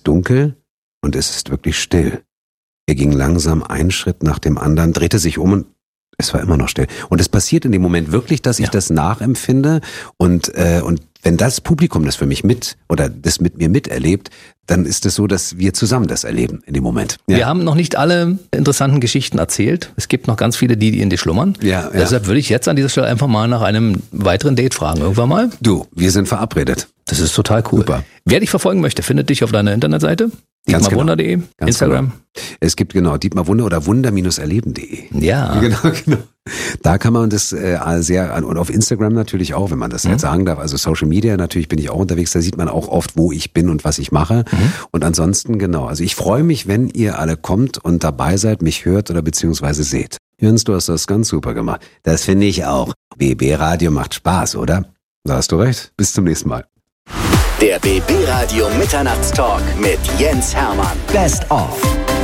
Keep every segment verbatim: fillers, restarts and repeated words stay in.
dunkel und es ist wirklich still. Er ging langsam einen Schritt nach dem anderen, drehte sich um und es war immer noch still. Und es passiert in dem Moment wirklich, dass ich ja. das nachempfinde und äh, und wenn das Publikum das für mich mit oder das mit mir miterlebt, dann ist es so, dass wir zusammen das erleben in dem Moment. Ja. Wir haben noch nicht alle interessanten Geschichten erzählt. Es gibt noch ganz viele, die, die in dir schlummern. Ja, ja. Deshalb würde ich jetzt an dieser Stelle einfach mal nach einem weiteren Date fragen. Irgendwann mal. Du, wir sind verabredet. Das ist total cool. Super. Wer dich verfolgen möchte, findet dich auf deiner Internetseite. dietmar wunder punkt de, genau. Instagram. Genau. Es gibt genau Dietmar Wunder oder wunder Bindestrich erleben punkt de. Ja. Genau, genau. Da kann man das äh, sehr, und auf Instagram natürlich auch, wenn man das mhm. jetzt sagen darf, also Social Media, natürlich bin ich auch unterwegs, da sieht man auch oft, wo ich bin und was ich mache. Mhm. Und ansonsten, genau, also ich freue mich, wenn ihr alle kommt und dabei seid, mich hört oder beziehungsweise seht. Jens, du hast das ganz super gemacht. Das finde ich auch. B B Radio macht Spaß, oder? Da hast du recht. Bis zum nächsten Mal. Der B B Radio Mitternachtstalk mit Jens Hermann. Best of.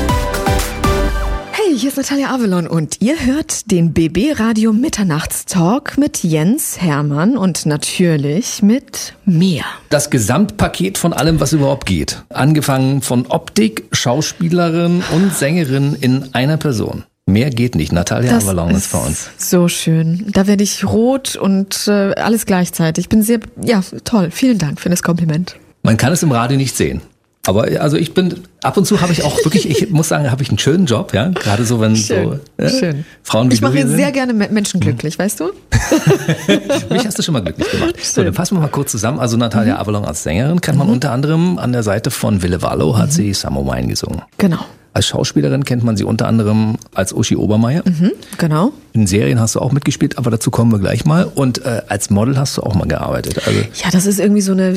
Hey, hier ist Natalia Avalon und ihr hört den B B Radio Mitternachtstalk mit Jens Hermann und natürlich mit mir. Das Gesamtpaket von allem, was überhaupt geht. Angefangen von Optik, Schauspielerin und Sängerin in einer Person. Mehr geht nicht. Natalia das Avalon ist bei uns. So schön. Da werde ich rot und äh, alles gleichzeitig. Ich bin sehr, ja, toll. Vielen Dank für das Kompliment. Man kann es im Radio nicht sehen. Aber also ich bin, ab und zu habe ich auch wirklich, ich muss sagen, habe ich einen schönen Job, ja. Gerade so, wenn schön, so äh, schön. Frauen wie ich mache sind. sehr gerne Menschen glücklich, mhm. weißt du? Mich hast du schon mal glücklich gemacht. So, dann fassen wir mal kurz zusammen. Also Natalia mhm. Avalon als Sängerin kennt man mhm. unter anderem an der Seite von Wille Wallo, hat mhm. sie Summer Wine gesungen. Genau. Als Schauspielerin kennt man sie unter anderem als Uschi Obermeier. Mhm, genau. In Serien hast du auch mitgespielt, aber dazu kommen wir gleich mal. Und äh, als Model hast du auch mal gearbeitet. Also ja, das ist irgendwie so eine,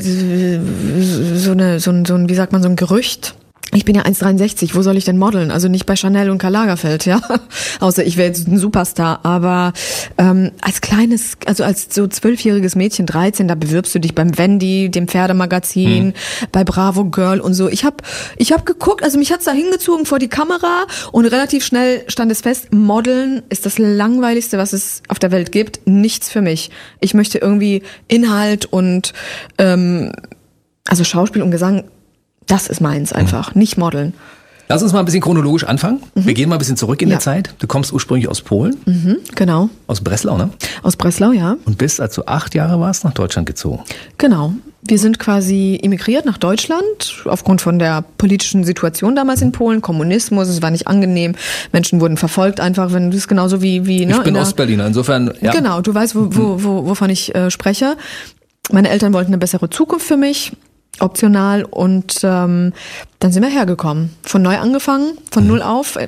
so eine, so ein, so ein, wie sagt man, so ein Gerücht. Ich bin ja eins Komma dreiundsechzig, wo soll ich denn modeln? Also nicht bei Chanel und Karl Lagerfeld, ja. Außer ich wäre jetzt ein Superstar. Aber ähm, als kleines, also als so zwölfjähriges Mädchen, dreizehn, da bewirbst du dich beim Wendy, dem Pferdemagazin, hm. bei Bravo Girl und so. Ich habe ich hab geguckt, also mich hat's da hingezogen vor die Kamera und relativ schnell stand es fest, Modeln ist das Langweiligste, was es auf der Welt gibt. Nichts für mich. Ich möchte irgendwie Inhalt und ähm, also Schauspiel und Gesang. Das ist meins einfach, mhm. nicht modeln. Lass uns mal ein bisschen chronologisch anfangen. Mhm. Wir gehen mal ein bisschen zurück in ja. der Zeit. Du kommst ursprünglich aus Polen. Mhm, genau. Aus Breslau, ne? Aus Breslau, ja. Und bist, als du acht Jahre warst, nach Deutschland gezogen. Genau. Wir sind quasi emigriert nach Deutschland, aufgrund von der politischen Situation damals in Polen, Kommunismus, es war nicht angenehm, Menschen wurden verfolgt einfach, wenn du es genauso wie... wie ne, ich bin in Ostberliner, insofern... Ja. Genau, du weißt, wo, wo, wo, wovon ich äh, spreche. Meine Eltern wollten eine bessere Zukunft für mich. Optional und ähm, dann sind wir hergekommen. Von neu angefangen, von mhm. null auf.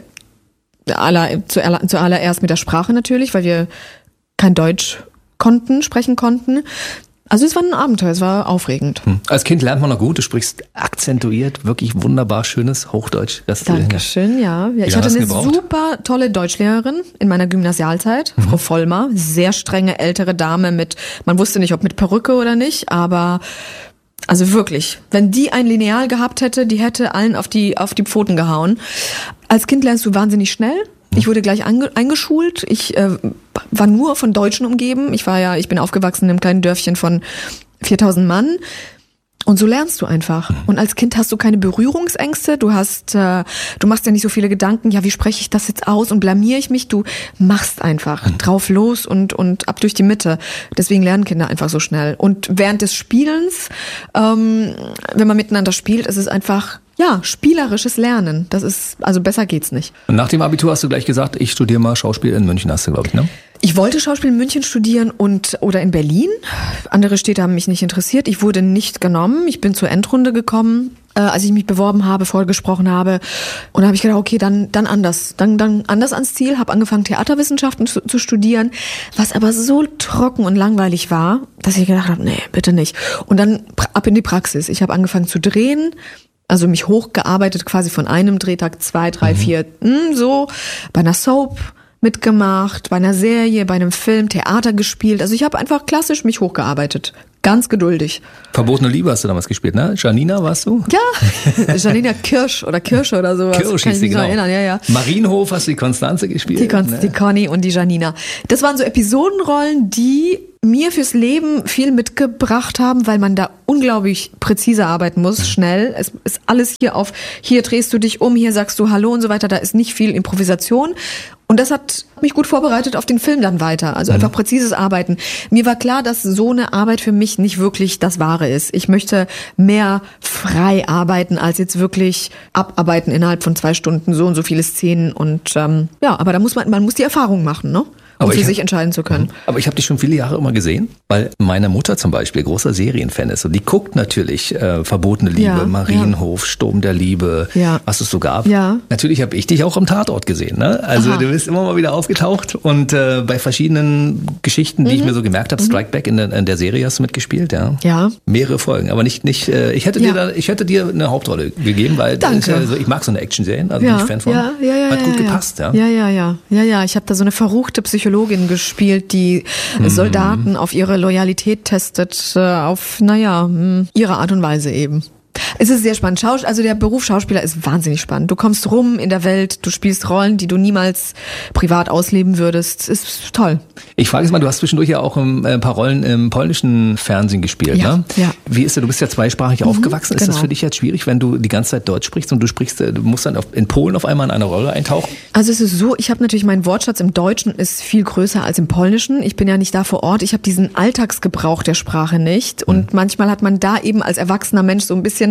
Aller, zuallererst mit der Sprache natürlich, weil wir kein Deutsch konnten, sprechen konnten. Also es war ein Abenteuer, es war aufregend. Mhm. Als Kind lernt man noch gut, du sprichst akzentuiert, wirklich wunderbar schönes Hochdeutsch. Das Dankeschön, ja. ja ich hatte eine super tolle Deutschlehrerin in meiner Gymnasialzeit, mhm. Frau Vollmer, sehr strenge ältere Dame mit, man wusste nicht, ob mit Perücke oder nicht, aber also wirklich, wenn die ein Lineal gehabt hätte, die hätte allen auf die auf die Pfoten gehauen. Als Kind lernst du wahnsinnig schnell. Ich wurde gleich ange, eingeschult. Ich äh, war nur von Deutschen umgeben. Ich war ja, ich bin aufgewachsen in einem kleinen Dörfchen von viertausend Mann. Und so lernst du einfach. Und als Kind hast du keine Berührungsängste. Du hast, äh, du machst ja nicht so viele Gedanken. Ja, wie spreche ich das jetzt aus und blamiere ich mich? Du machst einfach drauf los und und ab durch die Mitte. Deswegen lernen Kinder einfach so schnell. Und während des Spielens, ähm, wenn man miteinander spielt, ist es einfach ja spielerisches Lernen. Das ist also besser geht's nicht. Und nach dem Abitur hast du gleich gesagt, ich studiere mal Schauspiel in München, hast du, glaube ich, ne? Ich wollte Schauspiel in München studieren und oder in Berlin. Andere Städte haben mich nicht interessiert. Ich wurde nicht genommen. Ich bin zur Endrunde gekommen, äh, als ich mich beworben habe, vorgesprochen habe. Und da habe ich gedacht, okay, dann dann anders. Dann dann anders ans Ziel. Habe angefangen, Theaterwissenschaften zu, zu studieren, was aber so trocken und langweilig war, dass ich gedacht habe, nee, bitte nicht. Und dann ab in die Praxis. Ich habe angefangen zu drehen. Also mich hochgearbeitet quasi von einem Drehtag, zwei, drei, mhm. vier, mh, so bei einer Soap mitgemacht, bei einer Serie, bei einem Film, Theater gespielt. Also ich habe einfach klassisch mich hochgearbeitet. Ganz geduldig. Verbotene Liebe hast du damals gespielt, ne? Janina warst du? Ja, Janina Kirsch oder Kirsche oder sowas. Kirsch kann ich mich genau. noch erinnern. Ja, ja. Marienhof hast du die Konstanze gespielt. Die, Konst- ne? die Conny und die Janina. Das waren so Episodenrollen, die mir fürs Leben viel mitgebracht haben, weil man da unglaublich präzise arbeiten muss, schnell. Es ist alles hier auf, hier drehst du dich um, hier sagst du Hallo und so weiter. Da ist nicht viel Improvisation. Und das hat mich gut vorbereitet auf den Film dann weiter. Also einfach präzises Arbeiten. Mir war klar, dass so eine Arbeit für mich nicht wirklich das Wahre ist. Ich möchte mehr frei arbeiten, als jetzt wirklich abarbeiten innerhalb von zwei Stunden so und so viele Szenen. Und ähm, ja, aber da muss man, man muss die Erfahrung machen, ne? Um aber für sich hab, entscheiden zu können. Aber ich habe dich schon viele Jahre immer gesehen, weil meine Mutter zum Beispiel großer Serienfan ist und die guckt natürlich äh, Verbotene Liebe, ja, Marienhof, ja. Sturm der Liebe, ja. was es so gab. Ja. Natürlich habe ich dich auch am Tatort gesehen. Ne? Also Aha. du bist immer mal wieder aufgetaucht und äh, bei verschiedenen Geschichten, die mhm. ich mir so gemerkt habe, Strike Back in der, in der Serie hast du mitgespielt. Ja. ja. Mehrere Folgen, aber nicht, nicht äh, ich, hätte ja. dir da, ich hätte dir eine Hauptrolle gegeben, weil Danke. Also, ich mag so eine Action-Serien, also ja. bin ich Fan von. Ja, ja, ja, Hat ja, gut ja, gepasst. Ja, ja, ja. ja, ja, ja. Ich habe da so eine verruchte Psychologin gespielt, die mhm. Soldaten auf ihre Loyalität testet, auf, naja, ihre Art und Weise eben. Es ist sehr spannend. Schaus- also der Beruf Schauspieler ist wahnsinnig spannend. Du kommst rum in der Welt, du spielst Rollen, die du niemals privat ausleben würdest. Ist toll. Ich frage jetzt mal, du hast zwischendurch ja auch ein paar Rollen im polnischen Fernsehen gespielt, ja, ne? Ja. Wie ist das? Du bist ja zweisprachig mhm, aufgewachsen. Ist genau. das für dich jetzt schwierig, wenn du die ganze Zeit Deutsch sprichst und du sprichst, du musst dann in Polen auf einmal in eine Rolle eintauchen? Also es ist so, ich habe natürlich, mein Wortschatz im Deutschen ist viel größer als im Polnischen. Ich bin ja nicht da vor Ort. Ich habe diesen Alltagsgebrauch der Sprache nicht. Und mhm. manchmal hat man da eben als erwachsener Mensch so ein bisschen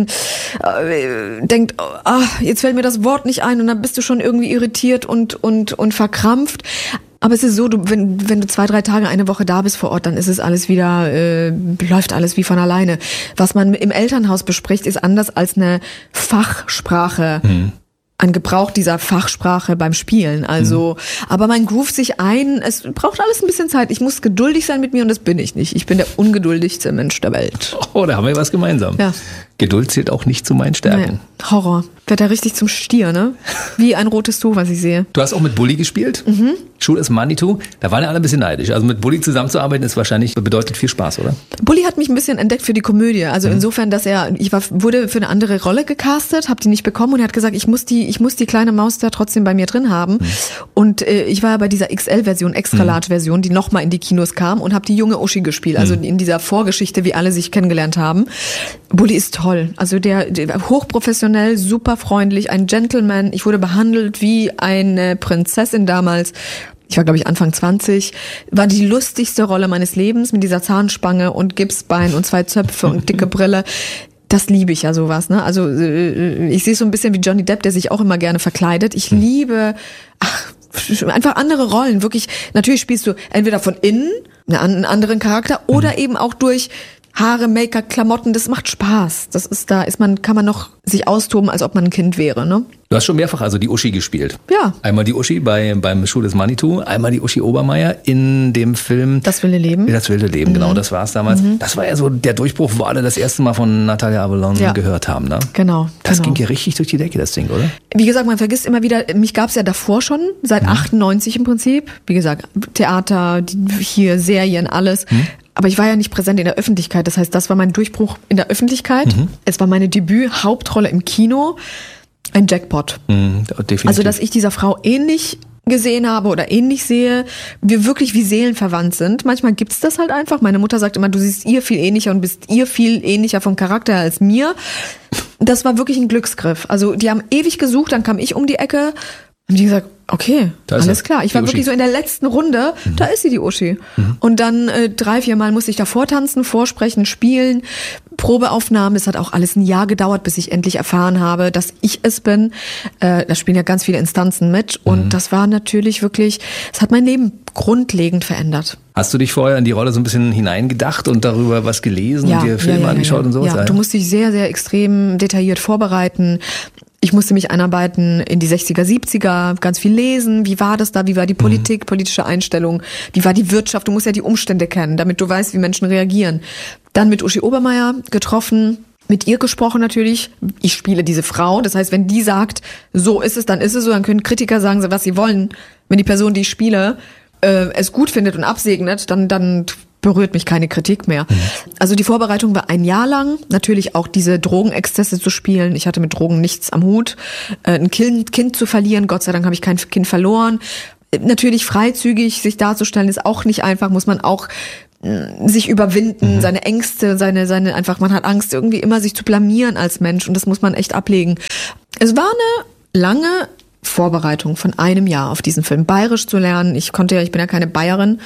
äh, denkt, ah, jetzt fällt mir das Wort nicht ein und dann bist du schon irgendwie irritiert und und und verkrampft. Aber es ist so, du, wenn wenn du zwei, drei Tage, eine Woche da bist vor Ort, dann ist es alles wieder, äh, läuft alles wie von alleine. Was man im Elternhaus bespricht, ist anders als eine Fachsprache. Mhm. An Gebrauch dieser Fachsprache beim Spielen. Also, mhm. aber man groovt sich ein. Es braucht alles ein bisschen Zeit. Ich muss geduldig sein mit mir und das bin ich nicht. Ich bin der ungeduldigste Mensch der Welt. Oh, da haben wir was gemeinsam. Ja. Geduld zählt auch nicht zu meinen Stärken. Nee. Horror. Wird ja richtig zum Stier, ne? Wie ein rotes Tuch, was ich sehe. Du hast auch mit Bully gespielt. Mhm. Schule ist Manitou. Da waren ja alle ein bisschen neidisch. Also mit Bully zusammenzuarbeiten ist wahrscheinlich, bedeutet viel Spaß, oder? Bully hat mich ein bisschen entdeckt für die Komödie. Also mhm. insofern, dass er, ich war, wurde für eine andere Rolle gecastet, habe die nicht bekommen und er hat gesagt, ich muss die, ich muss die kleine Maus da trotzdem bei mir drin haben. Mhm. Und äh, ich war ja bei dieser X L-Version, Extra-Large-Version, die nochmal in die Kinos kam und habe die junge Uschi gespielt. Also mhm. in dieser Vorgeschichte, wie alle sich kennengelernt haben. Bully ist toll. Also der, der hochprofessionell, super freundlich, ein Gentleman. Ich wurde behandelt wie eine Prinzessin damals. Ich war, glaube ich, Anfang zwanzig. War die lustigste Rolle meines Lebens mit dieser Zahnspange und Gipsbein und zwei Zöpfe und dicke Brille. Das liebe ich ja sowas, ne? Also ich sehe so ein bisschen wie Johnny Depp, der sich auch immer gerne verkleidet. Ich liebe ach, einfach andere Rollen. Wirklich, natürlich spielst du entweder von innen einen anderen Charakter oder mhm. eben auch durch Haare, Make-up, Klamotten, das macht Spaß. Das ist, da ist man, kann man noch sich austoben, als ob man ein Kind wäre, ne? Du hast schon mehrfach also die Uschi gespielt. Ja. Einmal die Uschi bei, beim Schule des Manitou, einmal die Uschi Obermeier in dem Film Das wilde Leben. Das wilde Leben, mhm. genau, das war es damals. Mhm. Das war ja so der Durchbruch, wo alle das erste Mal von Natalia Avalon ja. gehört haben, ne? Genau. Das genau. ging ja richtig durch die Decke, das Ding, oder? Wie gesagt, man vergisst immer wieder, mich gab's ja davor schon, seit mhm. achtundneunzig im Prinzip. Wie gesagt, Theater, hier Serien, alles. Mhm. Aber ich war ja nicht präsent in der Öffentlichkeit. Das heißt, das war mein Durchbruch in der Öffentlichkeit. Mhm. Es war meine Debüt-Hauptrolle im Kino. Ein Jackpot. Mhm, definitiv. Also, dass ich dieser Frau ähnlich gesehen habe oder ähnlich sehe, wir wirklich wie seelenverwandt sind. Manchmal gibt's das halt einfach. Meine Mutter sagt immer, du siehst ihr viel ähnlicher und bist ihr viel ähnlicher vom Charakter als mir. Das war wirklich ein Glücksgriff. Also, die haben ewig gesucht, dann kam ich um die Ecke und die gesagt, okay, alles klar. Ich war wirklich so in der letzten Runde, mhm. da ist sie, die Uschi. Mhm. Und dann äh, drei, vier Mal musste ich da vortanzen, vorsprechen, spielen, Probeaufnahmen. Das hat auch alles ein Jahr gedauert, bis ich endlich erfahren habe, dass ich es bin. Äh, da spielen ja ganz viele Instanzen mit. Und mhm. das war natürlich wirklich, es hat mein Leben grundlegend verändert. Hast du dich vorher in die Rolle so ein bisschen hineingedacht und darüber was gelesen ja, und dir Filme ja, ja, angeschaut ja, und so? Ja, du musst dich sehr, sehr extrem detailliert vorbereiten. Ich musste mich einarbeiten in die sechziger, siebziger, ganz viel lesen. Wie war das da? Wie war die Politik, politische Einstellung? Wie war die Wirtschaft? Du musst ja die Umstände kennen, damit du weißt, wie Menschen reagieren. Dann mit Uschi Obermeier getroffen, mit ihr gesprochen natürlich. Ich spiele diese Frau. Das heißt, wenn die sagt, so ist es, dann ist es so. Dann können Kritiker sagen, was sie wollen. Wenn die Person, die ich spiele, äh, es gut findet und absegnet, dann dann berührt mich keine Kritik mehr. Mhm. Also die Vorbereitung war ein Jahr lang. Natürlich auch diese Drogenexzesse zu spielen. Ich hatte mit Drogen nichts am Hut. Äh, ein Kind, Kind zu verlieren, Gott sei Dank habe ich kein Kind verloren. Natürlich freizügig sich darzustellen, ist auch nicht einfach, muss man auch sich überwinden, mhm. seine Ängste, seine, seine, einfach, man hat Angst, irgendwie immer sich zu blamieren als Mensch und das muss man echt ablegen. Es war eine lange Vorbereitung von einem Jahr auf diesen Film, Bayerisch zu lernen. Ich konnte ja, ich bin ja keine Bayerin.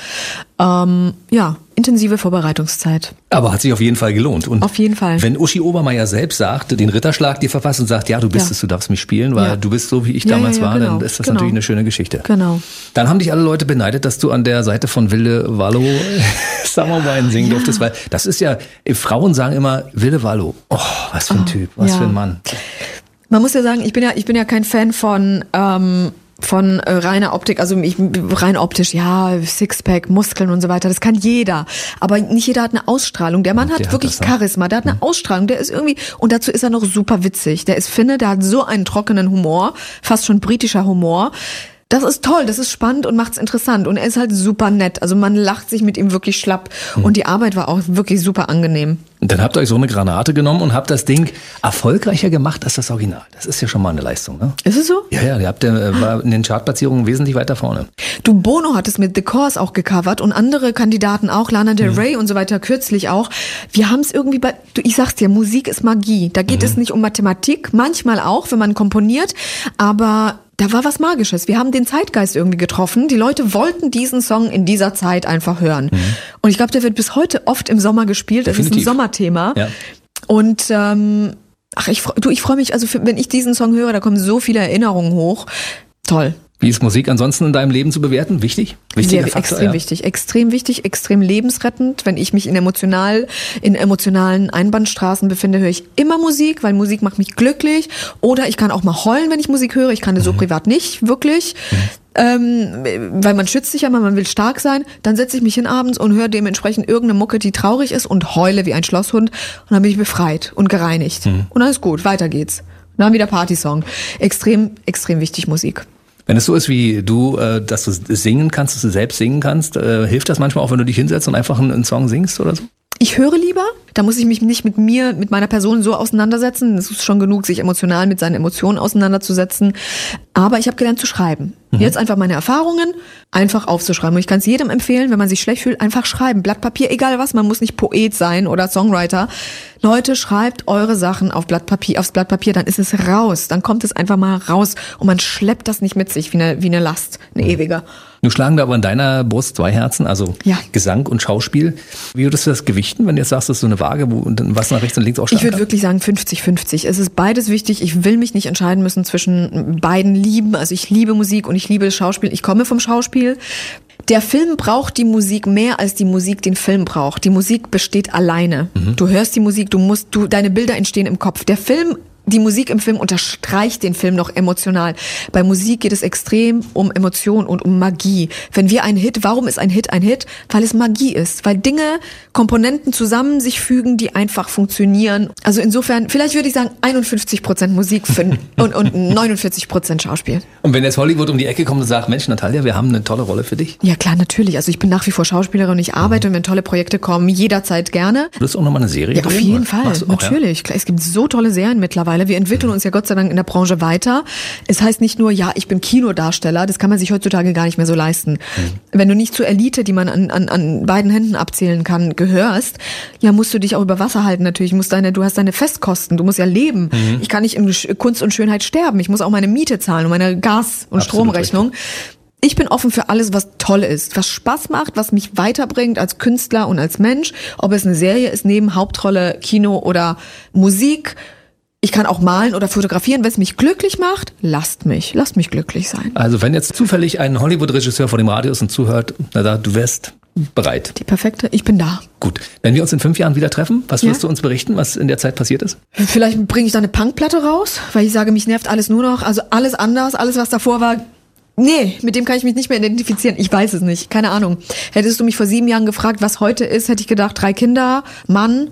Ähm, ja, intensive Vorbereitungszeit. Aber hat sich auf jeden Fall gelohnt. Und auf jeden Fall. Wenn Uschi Obermeier selbst sagt, den Ritterschlag dir verfasst und sagt, ja, du bist ja. es, du darfst mich spielen, weil ja. du bist so, wie ich ja, damals ja, ja, war, genau. dann ist das genau. natürlich eine schöne Geschichte. Genau. Dann haben dich alle Leute beneidet, dass du an der Seite von Wilde Wallo Summer Wine singen ja. durftest, weil das ist ja, Frauen sagen immer, Wilde Wallo, oh, was für ein oh, Typ, was ja. für ein Mann. Man muss ja sagen, ich bin ja, ich bin ja kein Fan von, ähm, von äh, reiner Optik, also ich, rein optisch, ja, Sixpack, Muskeln und so weiter, das kann jeder. Aber nicht jeder hat eine Ausstrahlung. Der Mann hat der wirklich hat Charisma, der hat eine Ausstrahlung, der ist irgendwie, und dazu ist er noch super witzig. Der ist Finne, der hat so einen trockenen Humor, fast schon britischer Humor. Das ist toll, das ist spannend und macht's interessant. Und er ist halt super nett. Also man lacht sich mit ihm wirklich schlapp. Mhm. Und die Arbeit war auch wirklich super angenehm. Und dann habt ihr euch so eine Granate genommen und habt das Ding erfolgreicher gemacht als das Original. Das ist ja schon mal eine Leistung, ne? Ist es so? Ja, ja, ihr habt ja, war in den Chartplatzierungen wesentlich weiter vorne. Du, Bono hat es mit The Course auch gecovert und andere Kandidaten auch, Lana Del Rey mhm. und so weiter, kürzlich auch. Wir haben es irgendwie bei, du, ich sag's dir, Musik ist Magie. Da geht mhm. es nicht um Mathematik, manchmal auch, wenn man komponiert, aber da war was Magisches. Wir haben den Zeitgeist irgendwie getroffen. Die Leute wollten diesen Song in dieser Zeit einfach hören. Mhm. Und ich glaube, der wird bis heute oft im Sommer gespielt. Das ist ein Sommerthema. Ja. Und ähm, ach, ich du, ich freue mich, also für, wenn ich diesen Song höre, da kommen so viele Erinnerungen hoch. Toll. Wie ist Musik ansonsten in deinem Leben zu bewerten? Wichtig? Wichtiger Faktor, extrem ja. wichtig, extrem wichtig, extrem lebensrettend. Wenn ich mich in emotional, in emotionalen Einbahnstraßen befinde, höre ich immer Musik, weil Musik macht mich glücklich. Oder ich kann auch mal heulen, wenn ich Musik höre. Ich kann das mhm. so privat nicht, wirklich. Mhm. Ähm, weil man schützt sich ja mal, man will stark sein. Dann setze ich mich hin abends und höre dementsprechend irgendeine Mucke, die traurig ist und heule wie ein Schlosshund. Und dann bin ich befreit und gereinigt. Mhm. Und dann ist gut, weiter geht's. Und dann wieder Partysong. Extrem, extrem wichtig Musik. Wenn es so ist wie du, dass du singen kannst, dass du selbst singen kannst, hilft das manchmal auch, wenn du dich hinsetzt und einfach einen Song singst oder so? Ich höre lieber, da muss ich mich nicht mit mir, mit meiner Person so auseinandersetzen. Es ist schon genug, sich emotional mit seinen Emotionen auseinanderzusetzen. Aber ich habe gelernt zu schreiben. Mhm. Jetzt einfach meine Erfahrungen einfach aufzuschreiben. Und ich kann es jedem empfehlen, wenn man sich schlecht fühlt, einfach schreiben. Blatt Papier, egal was, man muss nicht Poet sein oder Songwriter. Leute, schreibt eure Sachen auf Blatt Papier, aufs Blatt Papier, dann ist es raus. Dann kommt es einfach mal raus und man schleppt das nicht mit sich wie eine, wie eine Last, eine ewige. Nun schlagen da aber in deiner Brust zwei Herzen, also ja. Gesang und Schauspiel. Wie würdest du das gewichten, wenn du jetzt sagst, das ist so eine Waage, wo was nach rechts und links auch stark Ich würde wirklich sagen fünfzig fünfzig. Es ist beides wichtig. Ich will mich nicht entscheiden müssen zwischen beiden Lieben. Also ich liebe Musik und ich liebe Schauspiel. Ich komme vom Schauspiel. Der Film braucht die Musik mehr, als die Musik den Film braucht. Die Musik besteht alleine. Mhm. Du hörst die Musik, du musst, du, deine Bilder entstehen im Kopf. Der Film Die Musik im Film unterstreicht den Film noch emotional. Bei Musik geht es extrem um Emotion und um Magie. Wenn wir einen Hit, warum ist ein Hit ein Hit? Weil es Magie ist. Weil Dinge, Komponenten zusammen sich fügen, die einfach funktionieren. Also insofern, vielleicht würde ich sagen einundfünfzig Prozent Musik und, und neunundvierzig Prozent Schauspiel. Und wenn jetzt Hollywood um die Ecke kommt und sagt, Mensch, Natalia, wir haben eine tolle Rolle für dich? Ja klar, natürlich. Also ich bin nach wie vor Schauspielerin und ich arbeite, mhm. und wenn tolle Projekte kommen, jederzeit gerne. Du hast auch nochmal eine Serie Ja, auf jeden oder? Fall, auch, natürlich. Ja? Es gibt so tolle Serien mittlerweile. Wir entwickeln uns ja Gott sei Dank in der Branche weiter. Es heißt nicht nur, ja, ich bin Kinodarsteller, das kann man sich heutzutage gar nicht mehr so leisten. Mhm. Wenn du nicht zur Elite, die man an, an, an beiden Händen abzählen kann, gehörst, ja, musst du dich auch über Wasser halten natürlich. Du musst deine, du hast deine Festkosten, du musst ja leben. Mhm. Ich kann nicht in Kunst und Schönheit sterben. Ich muss auch meine Miete zahlen und meine Gas- und Absolut Stromrechnung. Richtig. Ich bin offen für alles, was toll ist, was Spaß macht, was mich weiterbringt als Künstler und als Mensch. Ob es eine Serie ist, neben Hauptrolle, Kino oder Musik. Ich kann auch malen oder fotografieren. Wenn es mich glücklich macht, lasst mich. Lasst mich glücklich sein. Also wenn jetzt zufällig ein Hollywood-Regisseur vor dem Radio ist und zuhört, na da, du wärst bereit. Die perfekte, ich bin da. Gut. Wenn wir uns in fünf Jahren wieder treffen, was wirst ja. du uns berichten, was in der Zeit passiert ist? Vielleicht bringe ich da eine Punkplatte raus, weil ich sage, mich nervt alles nur noch. Also alles anders, alles was davor war. Nee, mit dem kann ich mich nicht mehr identifizieren. Ich weiß es nicht. Keine Ahnung. Hättest du mich vor sieben Jahren gefragt, was heute ist, hätte ich gedacht, drei Kinder, Mann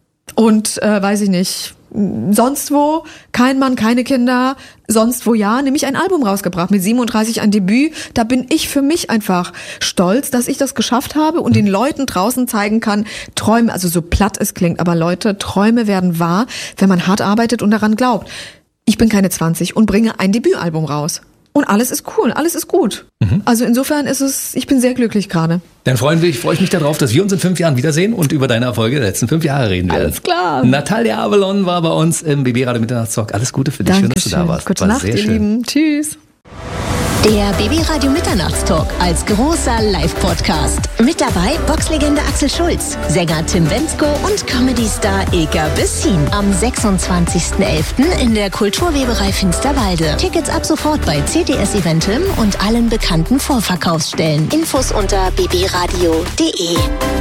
und äh, weiß ich nicht, sonst wo, kein Mann, keine Kinder, sonst wo ja, nämlich ein Album rausgebracht, mit siebenunddreißig ein Debüt. Da bin ich für mich einfach stolz, dass ich das geschafft habe und den Leuten draußen zeigen kann, Träume, also so platt es klingt, aber Leute, Träume werden wahr, wenn man hart arbeitet und daran glaubt. Ich bin keine zwanzig und bringe ein Debütalbum raus. Und alles ist cool, alles ist gut. Mhm. Also insofern ist es, ich bin sehr glücklich gerade. Dann freuen wir, freue ich mich darauf, dass wir uns in fünf Jahren wiedersehen und über deine Erfolge der letzten fünf Jahre reden werden. Alles klar. Natalia Avalon war bei uns im B B Radio Mitternachtstalk. Alles Gute für dich, Dankeschön. Schön, dass du da warst. Gute war Nacht, sehr ihr schön. Lieben. Tschüss. Der B B Radio Mitternachtstalk als großer Live-Podcast. Mit dabei Boxlegende Axel Schulz, Sänger Tim Bendzko und Comedy-Star Ilka Bessin. Am sechsundzwanzigsten elften in der Kulturweberei Finsterwalde. Tickets ab sofort bei C T S Eventim und allen bekannten Vorverkaufsstellen. Infos unter b b radio punkt d e.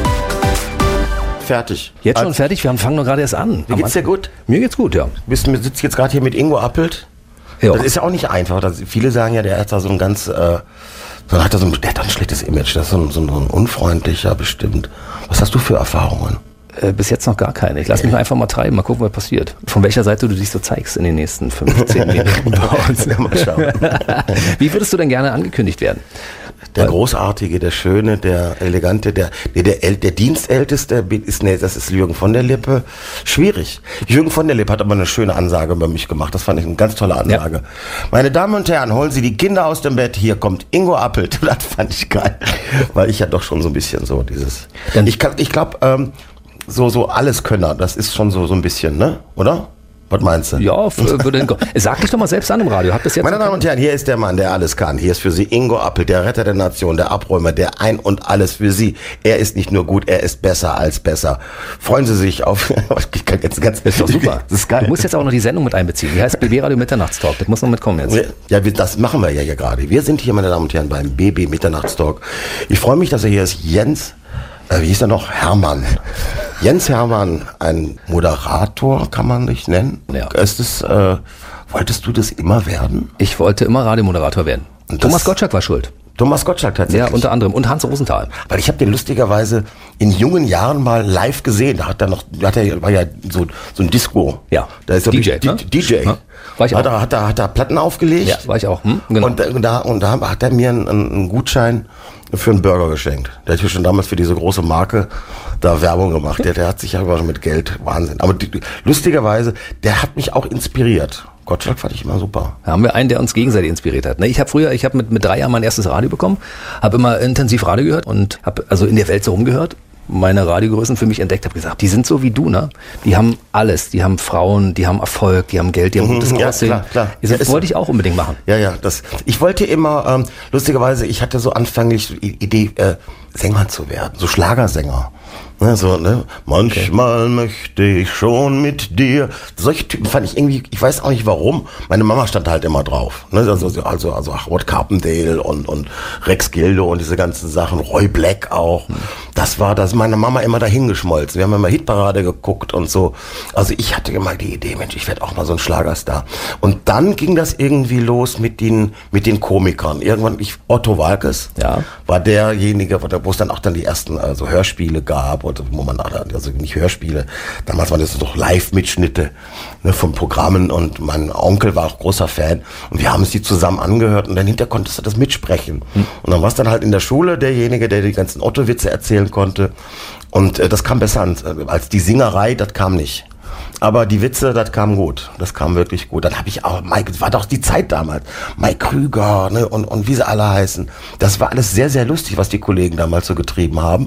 Fertig. Jetzt schon fertig? Wir fangen noch gerade erst an. Wie geht's dir gut? Mir geht's gut, ja. Bist, du sitzt jetzt gerade hier mit Ingo Appelt. Ja. Das ist ja auch nicht einfach. Das, viele sagen ja, der hat da so ein ganz, äh, so hat er so ein, der hat ein schlechtes Image. Das ist so ein, so ein unfreundlicher bestimmt. Was hast du für Erfahrungen? Äh, bis jetzt noch gar keine. Ich lass mich einfach mal treiben, mal gucken, was passiert. Von welcher Seite du dich so zeigst in den nächsten fünfzehn Minuten bei uns. Ja, mal schauen. Wie würdest du denn gerne angekündigt werden? Der Großartige, der Schöne, der Elegante, der der, der, der Dienstälteste ist, nee, das ist Jürgen von der Lippe. Schwierig. Jürgen von der Lippe hat aber eine schöne Ansage über mich gemacht. Das fand ich eine ganz tolle Ansage. Ja. Meine Damen und Herren, holen Sie die Kinder aus dem Bett. Hier kommt Ingo Appelt. Das fand ich geil. Weil ich ja doch schon so ein bisschen so dieses... Dann ich ich glaube, ähm, so, so Alleskönner, das ist schon so, so ein bisschen, ne? Oder? Was meinst du? Ja, würde sag dich doch mal selbst an im Radio. Hab das jetzt Meine Damen und Herren, hier ist der Mann, der alles kann. Hier ist für Sie Ingo Appelt, der Retter der Nation, der Abräumer, der Ein und Alles für Sie. Er ist nicht nur gut, er ist besser als besser. Freuen Sie sich auf... ich kann jetzt ganz, das ist doch super. Das ist geil. Du musst jetzt auch noch die Sendung mit einbeziehen. Die heißt B B Radio Mitternachtstalk. Das muss noch mitkommen jetzt. Ja, das machen wir ja hier gerade. Wir sind hier, meine Damen und Herren, beim B B Mitternachtstalk. Ich freue mich, dass er hier ist. Jens... Äh, wie hieß er noch? Hermann. Jens Hermann, ein Moderator, kann man dich nennen. Ja. Ist das, äh, wolltest du das immer werden? Ich wollte immer Radiomoderator werden. Und Thomas Gottschalk war schuld. Thomas Gottschalk tatsächlich? Ja, unter anderem. Und Hans Rosenthal. Weil ich habe den lustigerweise in jungen Jahren mal live gesehen. Da hat er noch, da hat er, war ja so, so ein Disco. Ja. Da ist D J, D- ne? D J. Ja. War ich auch. Hat er, hat er, hat er Platten aufgelegt? Ja, war ich auch. Hm, genau. Und, und da, und da hat er mir einen, einen Gutschein für einen Burger geschenkt. Der hat ja schon damals für diese große Marke da Werbung gemacht. Der, der hat sich ja immer mit Geld, Wahnsinn. Aber die, lustigerweise, der hat mich auch inspiriert. Gottschalk fand ich immer super. Da haben wir einen, der uns gegenseitig inspiriert hat. Ich habe früher, ich habe mit, mit drei Jahren mein erstes Radio bekommen, habe immer intensiv Radio gehört und habe also in der Welt so rumgehört, meine Radiogrößen für mich entdeckt, habe gesagt, die sind so wie du, ne? Die haben alles, die haben Frauen, die haben Erfolg, die haben Geld, die haben gutes ja, Aussehen. Klar, klar. Das ja, wollte ich auch unbedingt machen. Ja, ja, das. Ich wollte immer, ähm, lustigerweise, ich hatte so anfänglich so die Idee, äh, Sänger zu werden, so Schlagersänger. Ne, so, ne? Manchmal okay. möchte ich schon mit dir. Solche Typen fand ich irgendwie, ich weiß auch nicht warum. Meine Mama stand halt immer drauf. Ne? Also, also, also Howard Carpendale und, und Rex Gildo und diese ganzen Sachen, Roy Black auch. Hm. Das war, das ist meine Mama immer dahin geschmolzen. Wir haben immer Hitparade geguckt und so. Also ich hatte immer die Idee, Mensch, ich werde auch mal so ein Schlagerstar. Und dann ging das irgendwie los mit den, mit den Komikern. Irgendwann, ich, Otto Walkes ja. war derjenige, wo es dann auch dann die ersten also Hörspiele gab. Oder wo man, also nicht Hörspiele, damals waren das doch Live-Mitschnitte, ne, von Programmen und mein Onkel war auch großer Fan und wir haben es die zusammen angehört und dann hinterher konntest du das mitsprechen. Hm. Und dann warst dann halt in der Schule derjenige, der die ganzen Otto-Witze erzählen konnte und äh, das kam besser an, als die Singerei, das kam nicht. Aber die Witze, das kam gut. Das kam wirklich gut. Dann habe ich auch, Mike, war doch die Zeit damals. Mike Krüger, ne, und, und wie sie alle heißen. Das war alles sehr, sehr lustig, was die Kollegen damals so getrieben haben.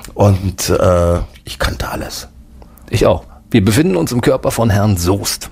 Und äh, ich kannte alles. Ich auch. Wir befinden uns im Körper von Herrn Soest.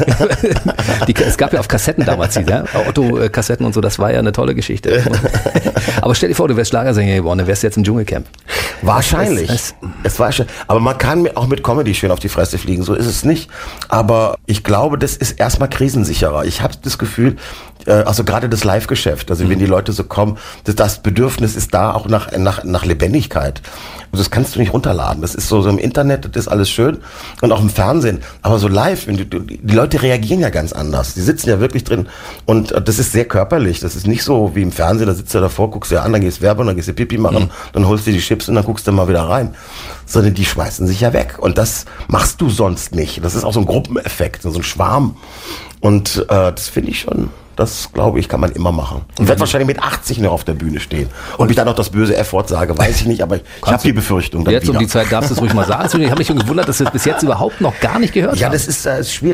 die, es gab ja auf Kassetten damals, ja? Otto-Kassetten und so, das war ja eine tolle Geschichte. Aber stell dir vor, du wärst Schlagersänger geworden, dann wärst du jetzt im Dschungelcamp. Wahrscheinlich. Es, es, es war schon, aber man kann auch mit Comedy schön auf die Fresse fliegen, so ist es nicht. Aber ich glaube, das ist erstmal krisensicherer. Ich habe das Gefühl, also gerade das Live-Geschäft, also wenn die Leute so kommen, das, das Bedürfnis ist da auch nach, nach, nach Lebendigkeit. Also das kannst du nicht runterladen. Das ist so, so im Internet, das ist alles schön und auch im Fernsehen. Aber so live, wenn du, die Leute reagieren ja ganz anders. Die sitzen ja wirklich drin und das ist sehr körperlich. Das ist nicht so wie im Fernsehen, da sitzt du davor, guckst dir an, dann gehst Werbung, dann gehst du Pipi machen, mhm. dann holst du die Chips und dann guckst du mal wieder rein. Sondern die schmeißen sich ja weg. Und das machst du sonst nicht. Das ist auch so ein Gruppeneffekt, so ein Schwarm. Und äh, das finde ich schon... Das, glaube ich, kann man immer machen. Ich werde wahrscheinlich mit achtzig noch auf der Bühne stehen. Und ich dann noch das böse F-Wort sage, weiß ich nicht, aber ich habe die Befürchtung. Jetzt wieder. um die Zeit darfst du es ruhig mal sagen. Ich habe mich schon gewundert, dass du das bis jetzt überhaupt noch gar nicht gehört hast. Ja, das ist, äh, ist schwierig.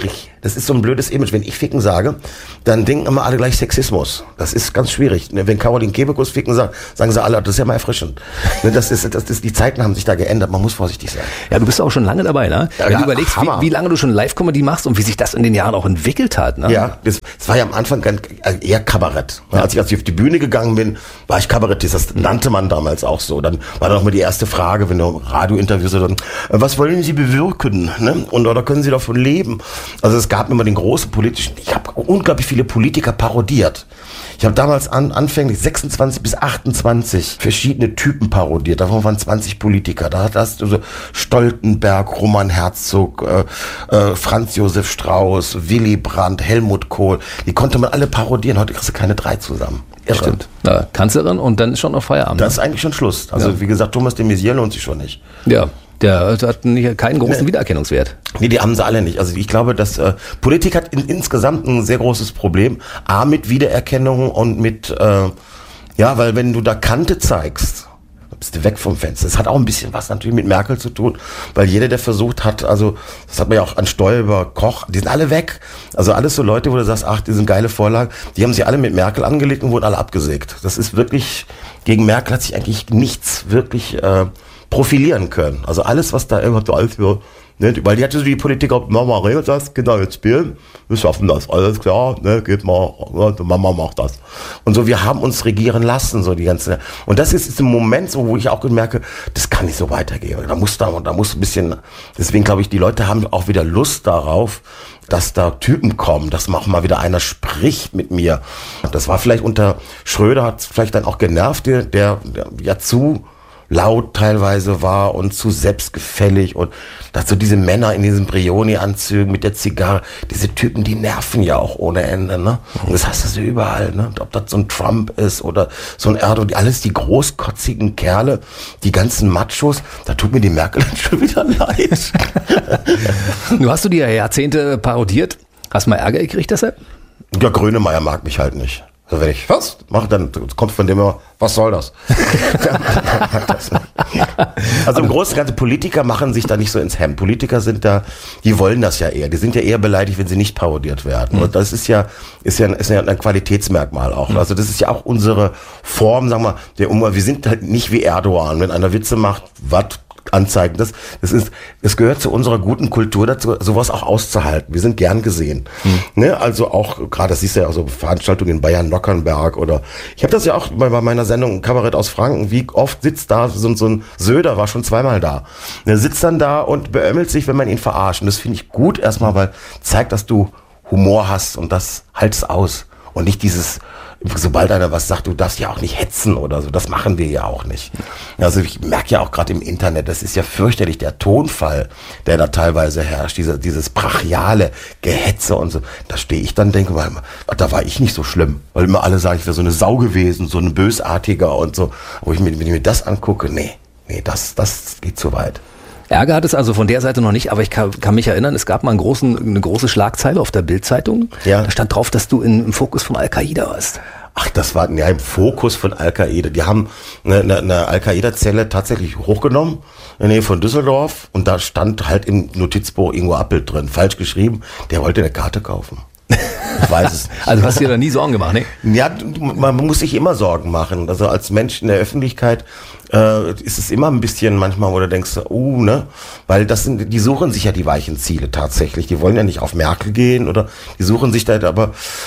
Das ist so ein blödes Image. Wenn ich Ficken sage, dann denken immer alle gleich Sexismus. Das ist ganz schwierig. Wenn Caroline Kebekus Ficken sagt, sagen sie alle, das ist ja mal erfrischend. Das ist, das ist, die Zeiten haben sich da geändert. Man muss vorsichtig sein. Ja, du bist auch schon lange dabei, ne? Ja, Wenn ja, du überlegst, wie, wie lange du schon Live-Comedy machst und wie sich das in den Jahren auch entwickelt hat, ne? Ja, das, das war ja am Anfang eher Kabarett. Ja. Als ich, als ich auf die Bühne gegangen bin, war ich Kabarettist. Das nannte man damals auch so. Dann war dann auch mal die erste Frage, wenn du Radiointerviews oder was wollen Sie bewirken? Ne? Und oder können Sie davon leben? Also es gab immer den großen politischen, ich habe unglaublich viele Politiker parodiert. Ich habe damals an, anfänglich sechsundzwanzig bis achtundzwanzig verschiedene Typen parodiert. Davon waren zwanzig Politiker. Da hast du so Stoltenberg, Roman Herzog, äh, äh, Franz Josef Strauß, Willy Brandt, Helmut Kohl. Die konnte man alle parodieren. Heute kriegst du keine drei zusammen. Irre. Stimmt. Na, Kanzlerin und dann ist schon noch Feierabend. Das ist eigentlich schon Schluss. Also ja. Wie gesagt, Thomas de Maizière lohnt sich schon nicht. Ja. Der hat nicht, keinen großen nee. Wiedererkennungswert. Nee, die haben sie alle nicht. Also ich glaube, dass äh, Politik hat in, insgesamt ein sehr großes Problem. A, mit Wiedererkennung und mit, äh, ja, weil wenn du da Kante zeigst, bist du weg vom Fenster. Das hat auch ein bisschen was natürlich mit Merkel zu tun, weil jeder, der versucht hat, also das hat man ja auch an Stoiber, Koch, die sind alle weg. Also alles so Leute, wo du sagst, ach, die sind geile Vorlagen, die haben sich alle mit Merkel angelegt und wurden alle abgesägt. Das ist wirklich, gegen Merkel hat sich eigentlich nichts wirklich äh, profilieren können. Also alles, was da irgendwann so alles für, ne, weil die hatte so die Politiker, Mama regelt das, Kinder jetzt spielen, wir schaffen das, alles klar, ne, geht mal, Mama macht das. Und so, wir haben uns regieren lassen, so die ganze, und das ist, ist ein Moment, so, wo ich auch merke, das kann nicht so weitergehen. Da muss da, da muss ein bisschen, deswegen glaube ich, die Leute haben auch wieder Lust darauf, dass da Typen kommen, dass auch mal wieder einer spricht mit mir. Das war vielleicht unter Schröder, hat vielleicht dann auch genervt, der, der, der ja zu laut teilweise war und zu selbstgefällig und dass so diese Männer in diesen Brioni-Anzügen mit der Zigarre, diese Typen, die nerven ja auch ohne Ende, ne? Und das hast du so überall, ne? Ob das so ein Trump ist oder so ein Erdogan, alles die großkotzigen Kerle, die ganzen Machos, da tut mir die Merkel schon wieder leid. Du hast du die ja Jahrzehnte parodiert, hast mal Ärger gekriegt deshalb? Ja, Grönemeyer mag mich halt nicht. Also wenn ich was mache, dann kommt von dem immer, was soll das? Also im Großen und Ganzen, Politiker machen sich da nicht so ins Hemd. Politiker sind da, die wollen das ja eher. Die sind ja eher beleidigt, wenn sie nicht parodiert werden. Mhm. Und das ist ja, ist ja, ist ja ein Qualitätsmerkmal auch. Mhm. Also das ist ja auch unsere Form, sagen wir, der Umgang. Wir sind halt nicht wie Erdogan. Wenn einer Witze macht, was anzeigen. Das, das ist, es gehört zu unserer guten Kultur dazu, sowas auch auszuhalten. Wir sind gern gesehen. Hm. Ne? Also auch, gerade das siehst du ja auch so Veranstaltungen in Bayern, Nockernberg oder, ich habe das ja auch bei, bei meiner Sendung Kabarett aus Franken, wie oft sitzt da so, so ein Söder, war schon zweimal da. Der sitzt dann da und beömmelt sich, wenn man ihn verarscht. Und das finde ich gut erstmal, weil zeigt, dass du Humor hast und das halt's aus. Und nicht dieses, sobald einer was sagt, du darfst ja auch nicht hetzen oder so, das machen wir ja auch nicht. Also ich merke ja auch gerade im Internet, das ist ja fürchterlich, der Tonfall, der da teilweise herrscht, diese, dieses brachiale Gehetze und so, da stehe ich dann, denke mal, da war ich nicht so schlimm, weil immer alle sagen, ich wäre so eine Sau gewesen, so ein Bösartiger und so, wo ich mir, wenn ich mir das angucke, nee, nee, das, das geht zu weit. Ärger hat es also von der Seite noch nicht, aber ich kann, kann mich erinnern, es gab mal einen großen, eine große Schlagzeile auf der Bild-Zeitung. Ja. Da stand drauf, dass du in, im Fokus von Al-Qaida warst. Ach, das war ja im Fokus von Al-Qaida. Die haben eine, eine, eine Al-Qaida-Zelle tatsächlich hochgenommen in der Nähe von Düsseldorf und da stand halt im Notizbuch Ingo Appelt drin, falsch geschrieben, der wollte eine Karte kaufen. Ich weiß es nicht. Also hast du dir da nie Sorgen gemacht, ne? Ja, man muss sich immer Sorgen machen. Also als Mensch in der Öffentlichkeit äh, ist es immer ein bisschen manchmal, wo du denkst, uh, ne? Weil das sind, die suchen sich ja die weichen Ziele tatsächlich. Die wollen ja nicht auf Merkel gehen oder die suchen sich da, aber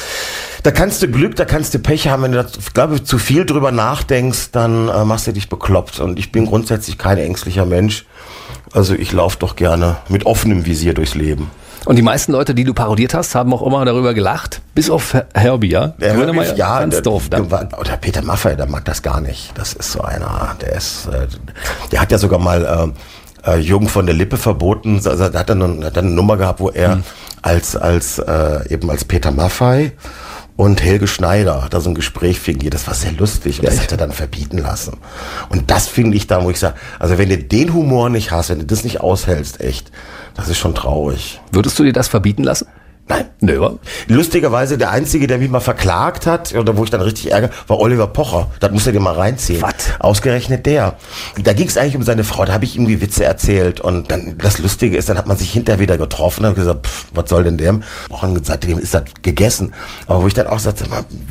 da kannst du Glück, da kannst du Pech haben. Wenn du da, glaube ich, zu viel drüber nachdenkst, dann äh, machst du dich bekloppt. Und ich bin grundsätzlich kein ängstlicher Mensch. Also ich laufe doch gerne mit offenem Visier durchs Leben. Und die meisten Leute, die du parodiert hast, haben auch immer darüber gelacht, bis auf Herbie, ja? Der Herbie, ja, der, doof, der, der Peter Maffay, der mag das gar nicht. Das ist so einer, der ist, äh, der hat ja sogar mal äh, Jürgen von der Lippe verboten. Also, der hat dann eine, hat dann eine Nummer gehabt, wo er hm. als als äh, eben als Peter Maffay und Helge Schneider hat da so ein Gespräch fingiert. Das war sehr lustig und ja, das hat er dann verbieten lassen. Und das finde ich da, wo ich sage, also wenn du den Humor nicht hast, wenn du das nicht aushältst, echt, das ist schon traurig. Würdest du dir das verbieten lassen? Nein. Nö. Lustigerweise, der Einzige, der mich mal verklagt hat, oder wo ich dann richtig ärgere, war Oliver Pocher. Das muss er dir mal reinziehen. Was? Ausgerechnet der. Da ging es eigentlich um seine Frau, da habe ich ihm die Witze erzählt. Und dann, das Lustige ist, dann hat man sich hinterher wieder getroffen und hat gesagt, pff, was soll denn der? Und seitdem ist das gegessen. Aber wo ich dann auch sagte,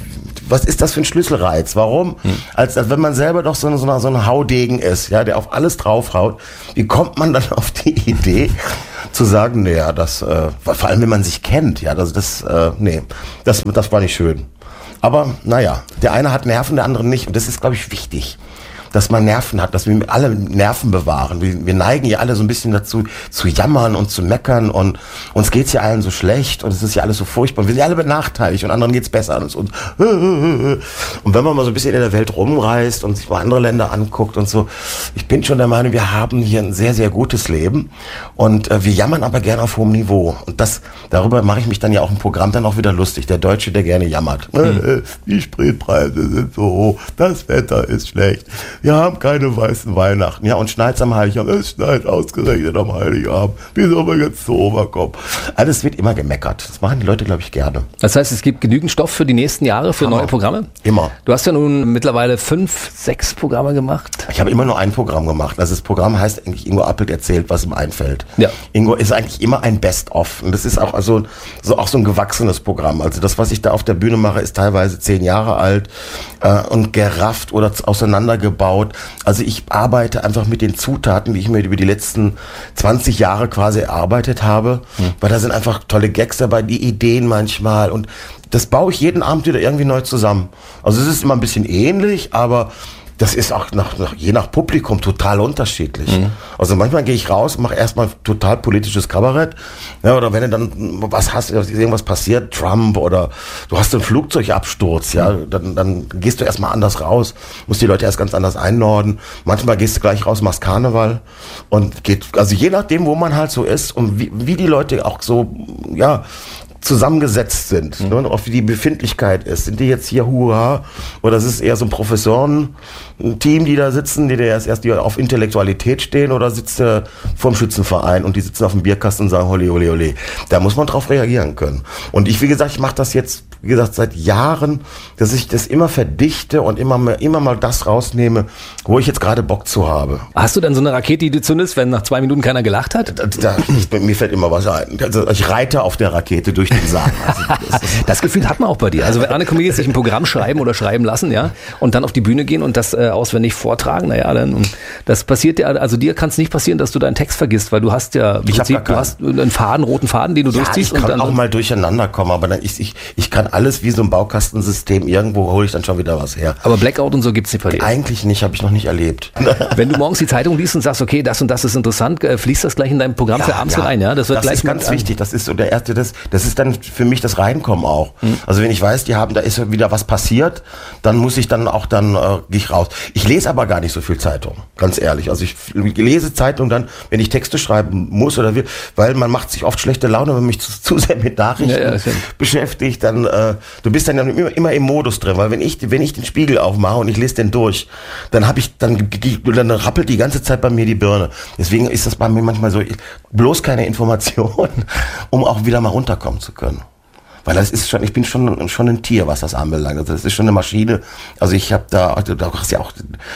was ist das für ein Schlüsselreiz? Warum? Hm. Als, als wenn man selber doch so, so, so ein Haudegen ist, ja, der auf alles draufhaut. Wie kommt man dann auf die Idee, zu sagen, naja, das, äh, vor allem wenn man sich kennt, ja, das, das, äh, nee, das, das war nicht schön. Aber, naja, der eine hat Nerven, der andere nicht. Und das ist, glaube ich, wichtig, dass man Nerven hat, dass wir alle Nerven bewahren. Wir, wir neigen ja alle so ein bisschen dazu, zu jammern und zu meckern und uns geht's ja allen so schlecht und es ist ja alles so furchtbar. Wir sind ja alle benachteiligt und anderen geht's besser als uns. Und wenn man mal so ein bisschen in der Welt rumreist und sich mal andere Länder anguckt und so, ich bin schon der Meinung, wir haben hier ein sehr, sehr gutes Leben und äh, wir jammern aber gerne auf hohem Niveau. Und das, darüber mache ich mich dann ja auch im Programm dann auch wieder lustig. Der Deutsche, der gerne jammert. Mhm. Die Spritpreise sind so hoch, das Wetter ist schlecht. Wir haben keine weißen Weihnachten. Ja, und schneit's am Heiligabend. Es schneit ausgerechnet am Heiligabend. Wie soll man jetzt so rüberkommen? Alles wird immer gemeckert. Das machen die Leute, glaube ich, gerne. Das heißt, es gibt genügend Stoff für die nächsten Jahre, für Hammer. Neue Programme? Immer. Du hast ja nun mittlerweile fünf, sechs Programme gemacht. Ich habe immer nur ein Programm gemacht. Also das Programm heißt eigentlich, Ingo Appelt erzählt, was ihm einfällt. Ja. Ingo ist eigentlich immer ein Best-of. Und das ist auch, also, so, auch so ein gewachsenes Programm. Also das, was ich da auf der Bühne mache, ist teilweise zehn Jahre alt äh, und gerafft oder auseinandergebaut. Also ich arbeite einfach mit den Zutaten, die ich mir über die letzten zwanzig Jahre quasi erarbeitet habe, hm. weil da sind einfach tolle Gags dabei, die Ideen manchmal und das baue ich jeden Abend wieder irgendwie neu zusammen. Also es ist immer ein bisschen ähnlich, aber das ist auch nach, nach, je nach Publikum total unterschiedlich. Mhm. Also manchmal gehe ich raus, mache erstmal total politisches Kabarett. Ja, oder wenn du dann was hast, irgendwas passiert, Trump oder du hast einen Flugzeugabsturz, ja, dann, dann gehst du erstmal anders raus, musst die Leute erst ganz anders einnorden. Manchmal gehst du gleich raus, machst Karneval und geht, also je nachdem, wo man halt so ist und wie, wie die Leute auch so, ja, zusammengesetzt sind, mhm. ne, auf wie die Befindlichkeit ist. Sind die jetzt hier Hurra oder ist es eher so ein Professoren-Team, die da sitzen, die da erst, erst die auf Intellektualität stehen oder sitzt der vorm Schützenverein und die sitzen auf dem Bierkasten und sagen Holli, Holli, Holli. Da muss man drauf reagieren können. Und ich, wie gesagt, ich mache das jetzt, wie gesagt, seit Jahren, dass ich das immer verdichte und immer mal, immer mal das rausnehme, wo ich jetzt gerade Bock zu habe. Hast du dann so eine Rakete, die du zündest, wenn nach zwei Minuten keiner gelacht hat? Da, da, ich, mir fällt immer was ein. Also ich reite auf der Rakete durch den Saal. Also das, das Gefühl hat man auch bei dir. Also wenn andere Comedians sich ein Programm schreiben oder schreiben lassen, ja, und dann auf die Bühne gehen und das äh, auswendig vortragen, naja, dann das passiert dir, also dir kann es nicht passieren, dass du deinen Text vergisst, weil du hast ja, ich Prinzip, du hast einen Faden, roten Faden, den du ja, durchziehst. Ich kann und dann auch mal durcheinander kommen, aber dann ich, ich, ich kann alles wie so ein Baukastensystem, irgendwo hole ich dann schon wieder was her. Aber Blackout und so gibt's nicht bei dir? Eigentlich nicht, habe ich noch nicht erlebt. Wenn du morgens die Zeitung liest und sagst, okay, das und das ist interessant, äh, fließt das gleich in deinem Programm ja, für abends ja. mit ein, ja? Das wird das gleich ist ganz an. Wichtig, das ist so der erste, das, das ist dann für mich das Reinkommen auch. Hm. Also wenn ich weiß, die haben, da ist wieder was passiert, dann muss ich dann auch, dann äh, gehe ich raus. Ich lese aber gar nicht so viel Zeitung, ganz ehrlich. Also ich lese Zeitung dann, wenn ich Texte schreiben muss oder will, weil man macht sich oft schlechte Laune, wenn man mich zu, zu sehr mit Nachrichten ja, ja, beschäftigt, dann, äh, du bist dann immer, immer im Modus drin, weil wenn ich, wenn ich den Spiegel aufmache und ich lese den durch, dann habe ich, dann, dann rappelt die ganze Zeit bei mir die Birne. Deswegen ist das bei mir manchmal so, bloß keine Information, um auch wieder mal runterkommen zu können. Weil das ist schon, ich bin schon schon ein Tier, was das anbelangt. Also das ist schon eine Maschine. Also ich habe da, da hast ja auch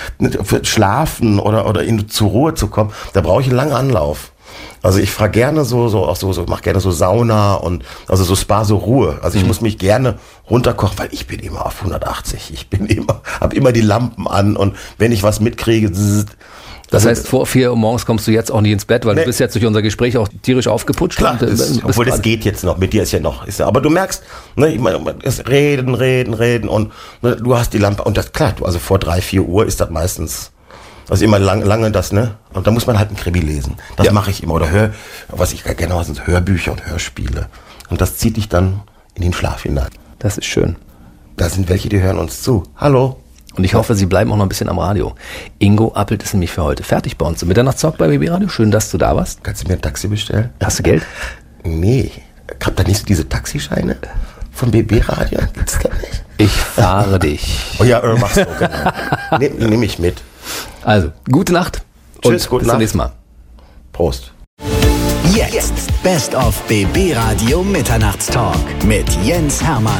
für Schlafen oder oder in, zur Ruhe zu kommen, da brauche ich einen langen Anlauf. Also ich fahre gerne so so auch so so mache gerne so Sauna und also so Spa, so Ruhe. Also ich mhm. muss mich gerne runterkochen, weil ich bin immer auf hundertachtzig. Ich bin immer habe immer die Lampen an und wenn ich was mitkriege, zzz, das heißt, vor vier Uhr morgens kommst du jetzt auch nicht ins Bett, weil nee. du bist jetzt durch unser Gespräch auch tierisch aufgeputscht. Klar, und, äh, ist, obwohl das geht jetzt noch, mit dir ist ja noch. Ist ja, aber du merkst, ne, ich meine, das reden, reden, reden und ne, du hast die Lampe und das klar, du, also vor drei, vier Uhr ist das meistens, also immer lang, lange das, ne? Und da muss man halt ein Krimi lesen. Das ja. mache ich immer oder hör, was ich gerne mache, sind Hörbücher und Hörspiele. Und das zieht dich dann in den Schlaf hinein. Das ist schön. Da sind welche, die hören uns zu. Hallo. Und ich hoffe, Sie bleiben auch noch ein bisschen am Radio. Ingo Appelt ist nämlich für heute fertig bei uns im Mitternachtstalk bei B B Radio. Schön, dass du da warst. Kannst du mir ein Taxi bestellen? Hast du Geld? Nee. Habt ihr nicht so diese Taxischeine von B B Radio? Gibt's da nicht? Ich fahre dich. Oh ja, äh, machst du, genau. Nehm, nehm ich mit. Also, gute Nacht. Tschüss, und bis zum nächsten Mal. Prost. Jetzt Best of B B Radio Mitternachtstalk mit Jens Hermann.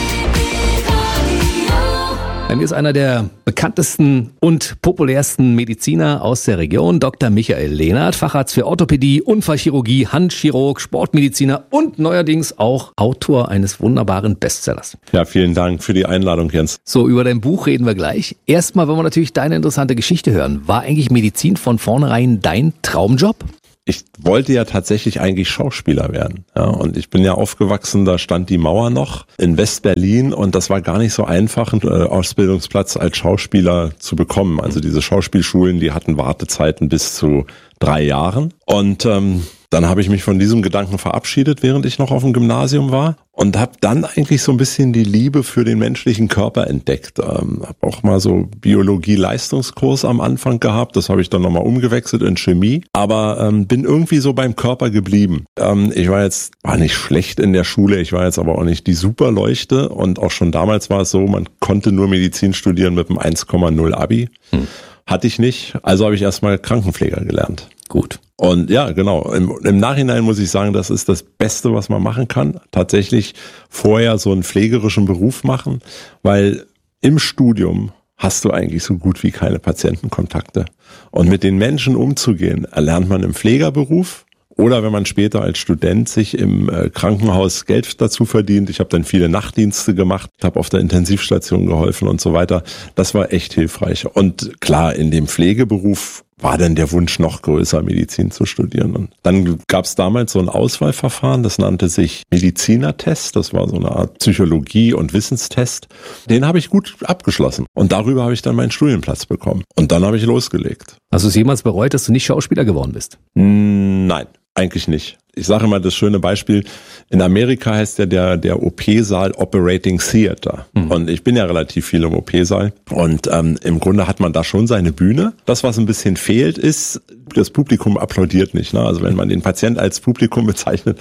Bei mir ist einer der bekanntesten und populärsten Mediziner aus der Region, Doktor Michael Lehnert, Facharzt für Orthopädie, Unfallchirurgie, Handchirurg, Sportmediziner und neuerdings auch Autor eines wunderbaren Bestsellers. Ja, vielen Dank für die Einladung, Jens. So, über dein Buch reden wir gleich. Erstmal wollen wir natürlich deine interessante Geschichte hören. War eigentlich Medizin von vornherein dein Traumjob? Ich wollte ja tatsächlich eigentlich Schauspieler werden. Ja, und ich bin ja aufgewachsen, da stand die Mauer noch in West-Berlin und das war gar nicht so einfach, einen Ausbildungsplatz als Schauspieler zu bekommen. Also diese Schauspielschulen, die hatten Wartezeiten bis zu drei Jahren. Und ähm, dann habe ich mich von diesem Gedanken verabschiedet, während ich noch auf dem Gymnasium war und habe dann eigentlich so ein bisschen die Liebe für den menschlichen Körper entdeckt. Ähm, habe auch mal so Biologie-Leistungskurs am Anfang gehabt, das habe ich dann nochmal umgewechselt in Chemie, aber ähm, bin irgendwie so beim Körper geblieben. Ähm, ich war jetzt, war nicht schlecht in der Schule, ich war jetzt aber auch nicht die Superleuchte und auch schon damals war es so, man konnte nur Medizin studieren mit einem eins Komma null Abi. Hm. Hatte ich nicht, also habe ich erstmal Krankenpfleger gelernt. Gut. Und ja, genau, im, im Nachhinein muss ich sagen, das ist das Beste, was man machen kann. Tatsächlich vorher so einen pflegerischen Beruf machen, weil im Studium hast du eigentlich so gut wie keine Patientenkontakte. Und mit den Menschen umzugehen, erlernt man im Pflegerberuf. Oder wenn man später als Student sich im Krankenhaus Geld dazu verdient. Ich habe dann viele Nachtdienste gemacht, habe auf der Intensivstation geholfen und so weiter. Das war echt hilfreich. Und klar, in dem Pflegeberuf war dann der Wunsch noch größer, Medizin zu studieren. Und dann gab es damals so ein Auswahlverfahren, das nannte sich Medizinertest. Das war so eine Art Psychologie- und Wissenstest. Den habe ich gut abgeschlossen. Und darüber habe ich dann meinen Studienplatz bekommen. Und dann habe ich losgelegt. Hast du es jemals bereut, dass du nicht Schauspieler geworden bist? Nein. Eigentlich nicht. Ich sage immer das schöne Beispiel, in Amerika heißt ja der der O P-Saal Operating Theater. Mhm. Und ich bin ja relativ viel im O P-Saal. Und ähm, im Grunde hat man da schon seine Bühne. Das, was ein bisschen fehlt, ist, das Publikum applaudiert nicht. Ne? Also wenn man den Patient als Publikum bezeichnet,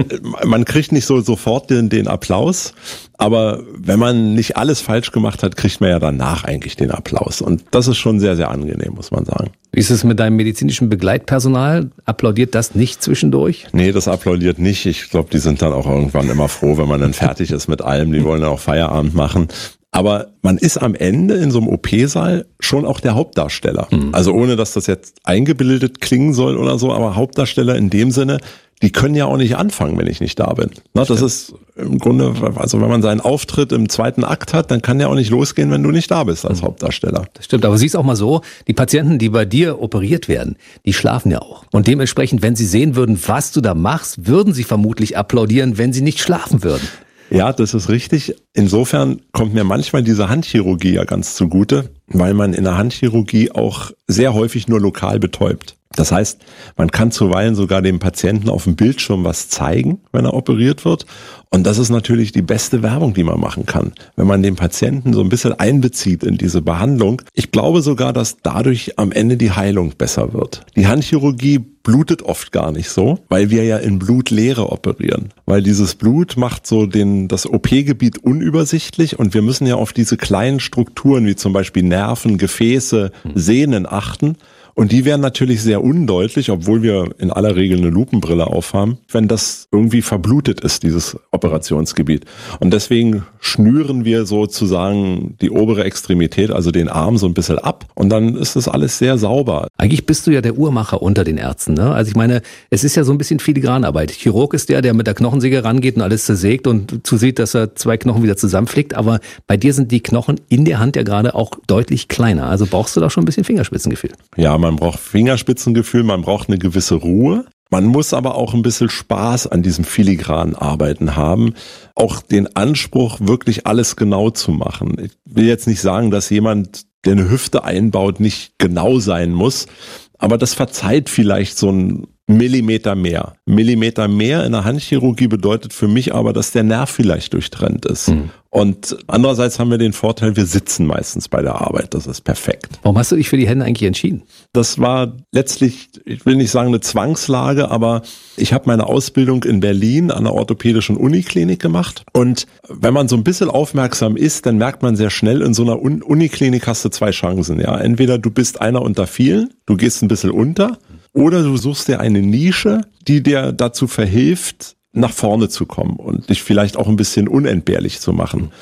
man kriegt nicht so sofort den, den Applaus. Aber wenn man nicht alles falsch gemacht hat, kriegt man ja danach eigentlich den Applaus. Und das ist schon sehr, sehr angenehm, muss man sagen. Wie ist es mit deinem medizinischen Begleitpersonal? Applaudiert das nicht zwischendurch? Nee, das applaudiert nicht. Ich glaube, die sind dann auch irgendwann immer froh, wenn man dann fertig ist mit allem. Die wollen dann auch Feierabend machen. Aber man ist am Ende in so einem O P-Saal schon auch der Hauptdarsteller. Mhm. Also ohne, dass das jetzt eingebildet klingen soll oder so, aber Hauptdarsteller in dem Sinne, die können ja auch nicht anfangen, wenn ich nicht da bin. Na, das ist im Grunde, also wenn man seinen Auftritt im zweiten Akt hat, dann kann der auch nicht losgehen, wenn du nicht da bist als Hauptdarsteller. Das stimmt, aber siehst auch mal so, die Patienten, die bei dir operiert werden, die schlafen ja auch. Und dementsprechend, wenn sie sehen würden, was du da machst, würden sie vermutlich applaudieren, wenn sie nicht schlafen würden. Ja, das ist richtig. Insofern kommt mir manchmal diese Handchirurgie ja ganz zugute, weil man in der Handchirurgie auch sehr häufig nur lokal betäubt. Das heißt, man kann zuweilen sogar dem Patienten auf dem Bildschirm was zeigen, wenn er operiert wird. Und das ist natürlich die beste Werbung, die man machen kann, wenn man den Patienten so ein bisschen einbezieht in diese Behandlung. Ich glaube sogar, dass dadurch am Ende die Heilung besser wird. Die Handchirurgie blutet oft gar nicht so, weil wir ja in Blutleere operieren. Weil dieses Blut macht so den, das O P-Gebiet unübersichtlich und wir müssen ja auf diese kleinen Strukturen wie zum Beispiel Nerven, Gefäße, Sehnen achten. Und die wären natürlich sehr undeutlich, obwohl wir in aller Regel eine Lupenbrille aufhaben, wenn das irgendwie verblutet ist, dieses Operationsgebiet. Und deswegen schnüren wir sozusagen die obere Extremität, also den Arm, so ein bisschen ab. Und dann ist das alles sehr sauber. Eigentlich bist du ja der Uhrmacher unter den Ärzten, ne? Also ich meine, es ist ja so ein bisschen Filigranarbeit. Chirurg ist der, der mit der Knochensäge rangeht und alles zersägt und zusieht, dass er zwei Knochen wieder zusammenflickt. Aber bei dir sind die Knochen in der Hand ja gerade auch deutlich kleiner. Also brauchst du da schon ein bisschen Fingerspitzengefühl. Ja, man braucht Fingerspitzengefühl, man braucht eine gewisse Ruhe. Man muss aber auch ein bisschen Spaß an diesem filigranen Arbeiten haben. Auch den Anspruch, wirklich alles genau zu machen. Ich will jetzt nicht sagen, dass jemand, der eine Hüfte einbaut, nicht genau sein muss. Aber das verzeiht vielleicht so ein Millimeter mehr. Millimeter mehr in der Handchirurgie bedeutet für mich aber, dass der Nerv vielleicht durchtrennt ist. Mhm. Und andererseits haben wir den Vorteil, wir sitzen meistens bei der Arbeit. Das ist perfekt. Warum hast du dich für die Hände eigentlich entschieden? Das war letztlich, ich will nicht sagen eine Zwangslage, aber ich habe meine Ausbildung in Berlin an der orthopädischen Uniklinik gemacht. Und wenn man so ein bisschen aufmerksam ist, dann merkt man sehr schnell, in so einer Uniklinik hast du zwei Chancen. Ja, entweder du bist einer unter vielen, du gehst ein bisschen unter, oder du suchst dir eine Nische, die dir dazu verhilft, nach vorne zu kommen und dich vielleicht auch ein bisschen unentbehrlich zu machen.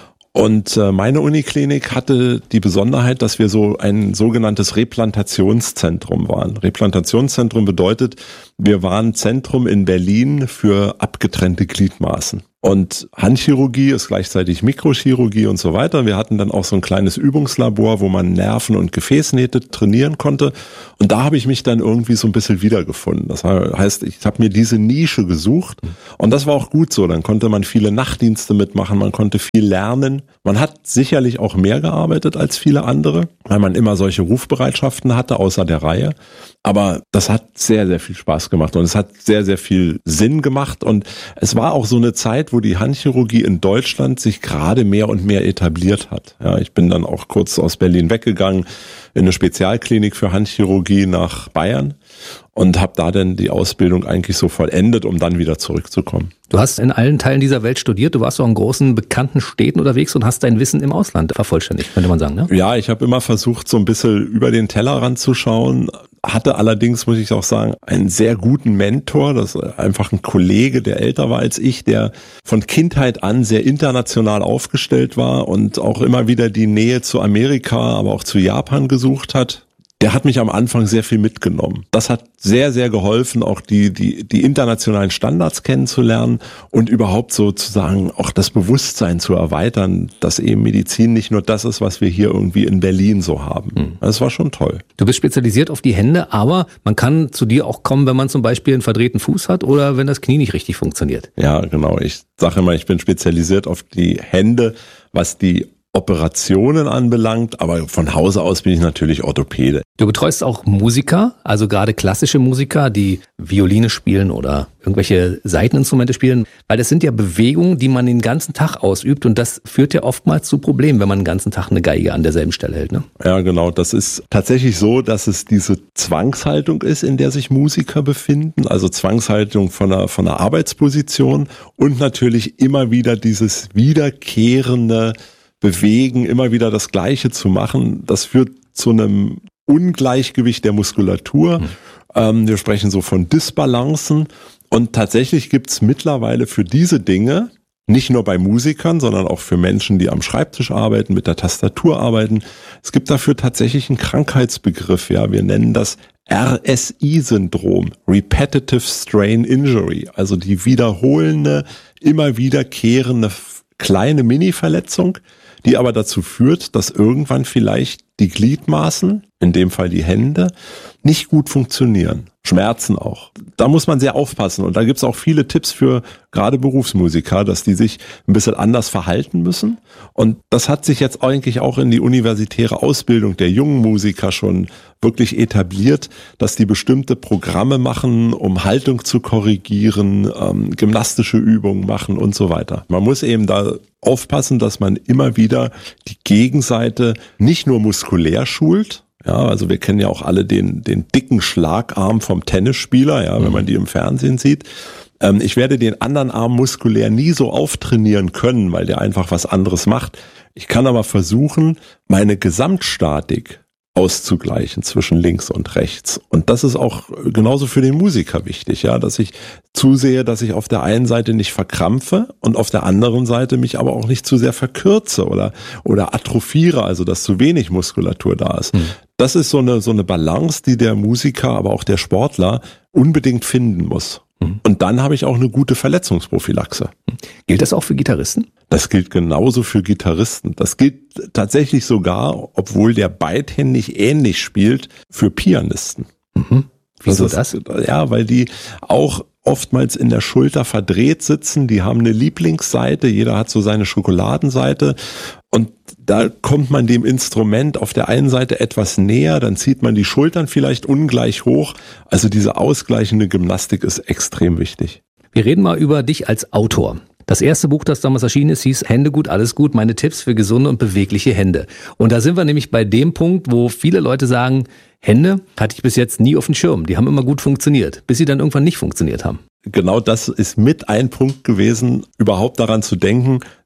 Und äh, meine Uniklinik hatte die Besonderheit, dass wir so ein sogenanntes Replantationszentrum waren. Replantationszentrum bedeutet, wir waren Zentrum in Berlin für abgetrennte Gliedmaßen. Und Handchirurgie ist gleichzeitig Mikrochirurgie und so weiter. Wir hatten dann auch so ein kleines Übungslabor, wo man Nerven- und Gefäßnähte trainieren konnte. Und da habe ich mich dann irgendwie so ein bisschen wiedergefunden. Das heißt, ich habe mir diese Nische gesucht und das war auch gut so. Dann konnte man viele Nachtdienste mitmachen, man konnte viel lernen. Man hat sicherlich auch mehr gearbeitet als viele andere, weil man immer solche Rufbereitschaften hatte, außer der Reihe. Aber das hat sehr, sehr viel Spaß gemacht und es hat sehr, sehr viel Sinn gemacht. Und es war auch so eine Zeit, wo die Handchirurgie in Deutschland sich gerade mehr und mehr etabliert hat. Ja, ich bin dann auch kurz aus Berlin weggegangen in eine Spezialklinik für Handchirurgie nach Bayern und habe da dann die Ausbildung eigentlich so vollendet, um dann wieder zurückzukommen. Du hast in allen Teilen dieser Welt studiert, du warst auch in großen, bekannten Städten unterwegs und hast dein Wissen im Ausland vervollständigt, könnte man sagen, ne? Ja, ich habe immer versucht, so ein bisschen über den Tellerrand zu schauen, hatte allerdings, muss ich auch sagen, einen sehr guten Mentor, das ist einfach ein Kollege, der älter war als ich, der von Kindheit an sehr international aufgestellt war und auch immer wieder die Nähe zu Amerika, aber auch zu Japan gesucht hat. Der hat mich am Anfang sehr viel mitgenommen. Das hat sehr, sehr geholfen, auch die, die, die internationalen Standards kennenzulernen und überhaupt sozusagen auch das Bewusstsein zu erweitern, dass eben Medizin nicht nur das ist, was wir hier irgendwie in Berlin so haben. Das war schon toll. Du bist spezialisiert auf die Hände, aber man kann zu dir auch kommen, wenn man zum Beispiel einen verdrehten Fuß hat oder wenn das Knie nicht richtig funktioniert. Ja, genau. Ich sage immer, ich bin spezialisiert auf die Hände, was die Operationen anbelangt, aber von Hause aus bin ich natürlich Orthopäde. Du betreust auch Musiker, also gerade klassische Musiker, die Violine spielen oder irgendwelche Saiteninstrumente spielen, weil das sind ja Bewegungen, die man den ganzen Tag ausübt und das führt ja oftmals zu Problemen, wenn man den ganzen Tag eine Geige an derselben Stelle hält, ne? Ja, genau. Das ist tatsächlich so, dass es diese Zwangshaltung ist, in der sich Musiker befinden, also Zwangshaltung von einer, von einer Arbeitsposition und natürlich immer wieder dieses wiederkehrende Bewegen, immer wieder das Gleiche zu machen, das führt zu einem Ungleichgewicht der Muskulatur. Mhm. Ähm, wir sprechen so von Disbalancen und tatsächlich gibt's mittlerweile für diese Dinge, nicht nur bei Musikern, sondern auch für Menschen, die am Schreibtisch arbeiten, mit der Tastatur arbeiten, es gibt dafür tatsächlich einen Krankheitsbegriff, ja, wir nennen das R S I-Syndrom, Repetitive Strain Injury, also die wiederholende, immer wiederkehrende kleine Mini-Verletzung, die aber dazu führt, dass irgendwann vielleicht die Gliedmaßen, in dem Fall die Hände, nicht gut funktionieren. Schmerzen auch. Da muss man sehr aufpassen und da gibt's auch viele Tipps für gerade Berufsmusiker, dass die sich ein bisschen anders verhalten müssen und das hat sich jetzt eigentlich auch in die universitäre Ausbildung der jungen Musiker schon wirklich etabliert, dass die bestimmte Programme machen, um Haltung zu korrigieren, ähm, gymnastische Übungen machen und so weiter. Man muss eben da aufpassen, dass man immer wieder die Gegenseite nicht nur muskulär schult. Ja, also wir kennen ja auch alle den, den dicken Schlagarm vom Tennisspieler, ja, wenn man die im Fernsehen sieht. Ähm, ich werde den anderen Arm muskulär nie so auftrainieren können, weil der einfach was anderes macht. Ich kann aber versuchen, meine Gesamtstatik auszugleichen zwischen links und rechts. Und das ist auch genauso für den Musiker wichtig, ja, dass ich zusehe, dass ich auf der einen Seite nicht verkrampfe und auf der anderen Seite mich aber auch nicht zu sehr verkürze oder, oder atrophiere, also dass zu wenig Muskulatur da ist. Hm. Das ist so eine, so eine Balance, die der Musiker, aber auch der Sportler unbedingt finden muss. Hm. Und dann habe ich auch eine gute Verletzungsprophylaxe. Hm. Gilt das auch für Gitarristen? Das gilt genauso für Gitarristen. Das gilt tatsächlich sogar, obwohl der beidhändig ähnlich spielt, für Pianisten. Mhm. Wieso das? Ist, ja, weil die auch oftmals in der Schulter verdreht sitzen. Die haben eine Lieblingsseite. Jeder hat so seine Schokoladenseite. Und da kommt man dem Instrument auf der einen Seite etwas näher. Dann zieht man die Schultern vielleicht ungleich hoch. Also diese ausgleichende Gymnastik ist extrem wichtig. Wir reden mal über dich als Autor. Das erste Buch, das damals erschienen ist, hieß Hände gut, alles gut, meine Tipps für gesunde und bewegliche Hände. Und da sind wir nämlich bei dem Punkt, wo viele Leute sagen, Hände hatte ich bis jetzt nie auf dem Schirm. Die haben immer gut funktioniert, bis sie dann irgendwann nicht funktioniert haben. Genau das ist mit ein Punkt gewesen, überhaupt daran zu denken,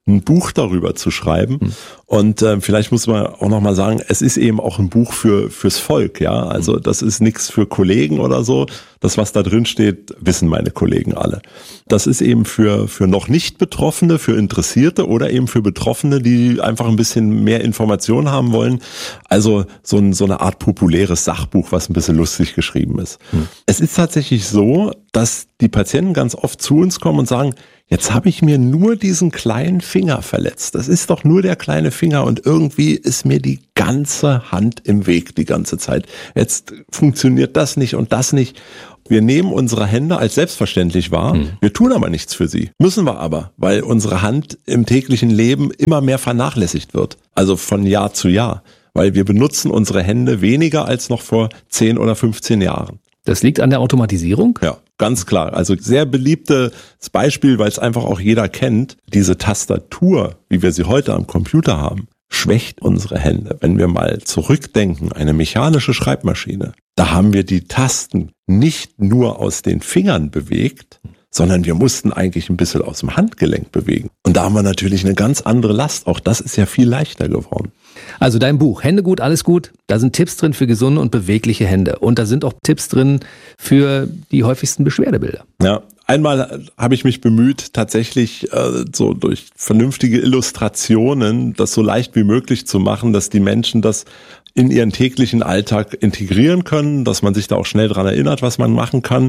ein Buch darüber zu schreiben. Mhm. Und äh, vielleicht muss man auch nochmal sagen, es ist eben auch ein Buch für fürs Volk, ja. Also das ist nichts für Kollegen oder so. Das, was da drin steht, wissen meine Kollegen alle. Das ist eben für für noch nicht Betroffene, für Interessierte oder eben für Betroffene, die einfach ein bisschen mehr Informationen haben wollen. Also so, ein, so eine Art populäres Sachbuch, was ein bisschen lustig geschrieben ist. Mhm. Es ist tatsächlich so, dass die Patienten ganz oft zu uns kommen und sagen, jetzt habe ich mir nur diesen kleinen Finger verletzt. Das ist doch nur der kleine Finger und irgendwie ist mir die ganze Hand im Weg die ganze Zeit. Jetzt funktioniert das nicht und das nicht. Wir nehmen unsere Hände als selbstverständlich wahr. Hm. Wir tun aber nichts für sie. Müssen wir aber, weil unsere Hand im täglichen Leben immer mehr vernachlässigt wird. Also von Jahr zu Jahr. Weil wir benutzen unsere Hände weniger als noch vor zehn oder fünfzehn Jahren. Das liegt an der Automatisierung? Ja, ganz klar. Also sehr beliebtes Beispiel, weil es einfach auch jeder kennt. Diese Tastatur, wie wir sie heute am Computer haben, schwächt unsere Hände. Wenn wir mal zurückdenken, eine mechanische Schreibmaschine, da haben wir die Tasten nicht nur aus den Fingern bewegt, sondern wir mussten eigentlich ein bisschen aus dem Handgelenk bewegen. Und da haben wir natürlich eine ganz andere Last. Auch das ist ja viel leichter geworden. Also dein Buch, Hände gut, alles gut. Da sind Tipps drin für gesunde und bewegliche Hände. Und da sind auch Tipps drin für die häufigsten Beschwerdebilder. Ja, einmal habe ich mich bemüht, tatsächlich äh, so durch vernünftige Illustrationen das so leicht wie möglich zu machen, dass die Menschen das in ihren täglichen Alltag integrieren können, dass man sich da auch schnell dran erinnert, was man machen kann.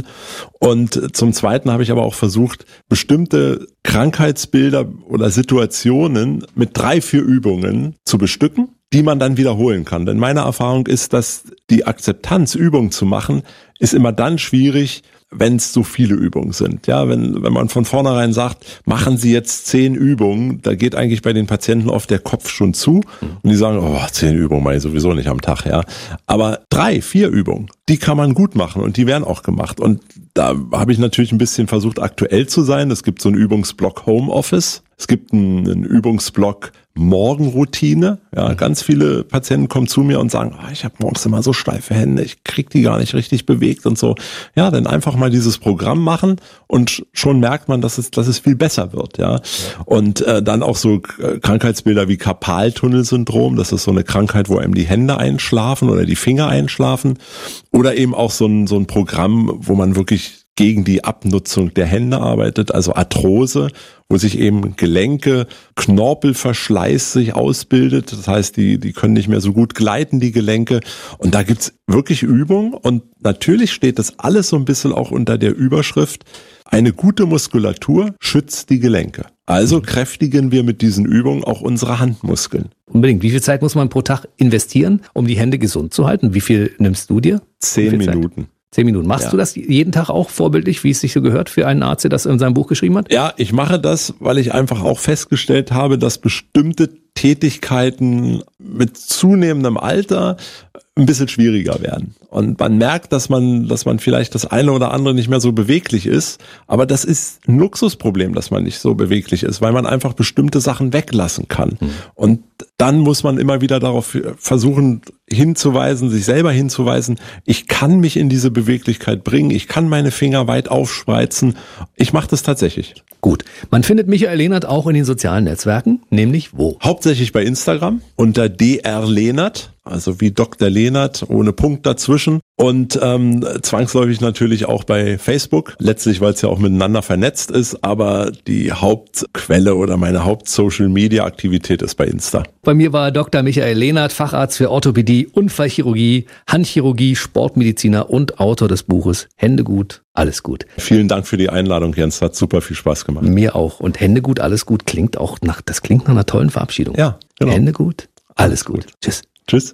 Und zum Zweiten habe ich aber auch versucht, bestimmte Krankheitsbilder oder Situationen mit drei, vier Übungen zu bestücken, die man dann wiederholen kann. Denn meine Erfahrung ist, dass die Akzeptanz, Übungen zu machen, ist immer dann schwierig, wenn es so viele Übungen sind. Ja, wenn wenn man von vornherein sagt, machen Sie jetzt zehn Übungen, da geht eigentlich bei den Patienten oft der Kopf schon zu und die sagen, oh, zehn Übungen mache ich sowieso nicht am Tag, ja. Aber drei, vier Übungen, die kann man gut machen und die werden auch gemacht. Und da habe ich natürlich ein bisschen versucht, aktuell zu sein. Es gibt so einen Übungsblock Homeoffice. Es gibt einen, einen Übungsblock Morgenroutine. Ja, ganz viele Patienten kommen zu mir und sagen, oh, ich habe morgens immer so steife Hände, ich krieg die gar nicht richtig bewegt und so. Ja, dann einfach mal dieses Programm machen und schon merkt man, dass es, dass es viel besser wird. Ja, und äh, dann auch so Krankheitsbilder wie Karpaltunnelsyndrom. Das ist so eine Krankheit, wo einem die Hände einschlafen oder die Finger einschlafen. Oder eben auch so ein so ein Programm, wo man wirklich gegen die Abnutzung der Hände arbeitet, also Arthrose, wo sich eben Gelenke, Knorpelverschleiß sich ausbildet. Das heißt, die die können nicht mehr so gut gleiten, die Gelenke. Und da gibt's wirklich Übungen. Und natürlich steht das alles so ein bisschen auch unter der Überschrift, eine gute Muskulatur schützt die Gelenke. Also kräftigen wir mit diesen Übungen auch unsere Handmuskeln. Unbedingt. Wie viel Zeit muss man pro Tag investieren, um die Hände gesund zu halten? Wie viel nimmst du dir? Zehn Minuten. Zeit? Zehn Minuten. Machst ja. du das jeden Tag auch vorbildlich, wie es sich so gehört für einen Arzt, der das in seinem Buch geschrieben hat? Ja, ich mache das, weil ich einfach auch festgestellt habe, dass bestimmte Tätigkeiten mit zunehmendem Alter ein bisschen schwieriger werden. Und man merkt, dass man, dass man vielleicht das eine oder andere nicht mehr so beweglich ist. Aber das ist ein Luxusproblem, dass man nicht so beweglich ist, weil man einfach bestimmte Sachen weglassen kann. Hm. Und dann muss man immer wieder darauf versuchen hinzuweisen, sich selber hinzuweisen, ich kann mich in diese Beweglichkeit bringen, ich kann meine Finger weit aufspreizen. Ich mache das tatsächlich. Gut. Man findet Michael Lehnert auch in den sozialen Netzwerken, nämlich wo? Hauptsächlich bei Instagram unter D R Lehnert, also wie Doktor Lehnert, ohne Punkt dazwischen. Und ähm, zwangsläufig natürlich auch bei Facebook, letztlich, weil es ja auch miteinander vernetzt ist, aber die Hauptquelle oder meine Haupt-Social-Media-Aktivität ist bei Insta. Bei mir war Doktor Michael Lehnert, Facharzt für Orthopädie, Unfallchirurgie, Handchirurgie, Sportmediziner und Autor des Buches Hände gut, alles gut. Vielen Dank für die Einladung, Jens, hat super viel Spaß gemacht. Mir auch. Und Hände gut, alles gut klingt auch nach, das klingt nach einer tollen Verabschiedung. Ja, genau. Hände gut, alles gut. Tschüss. Tschüss.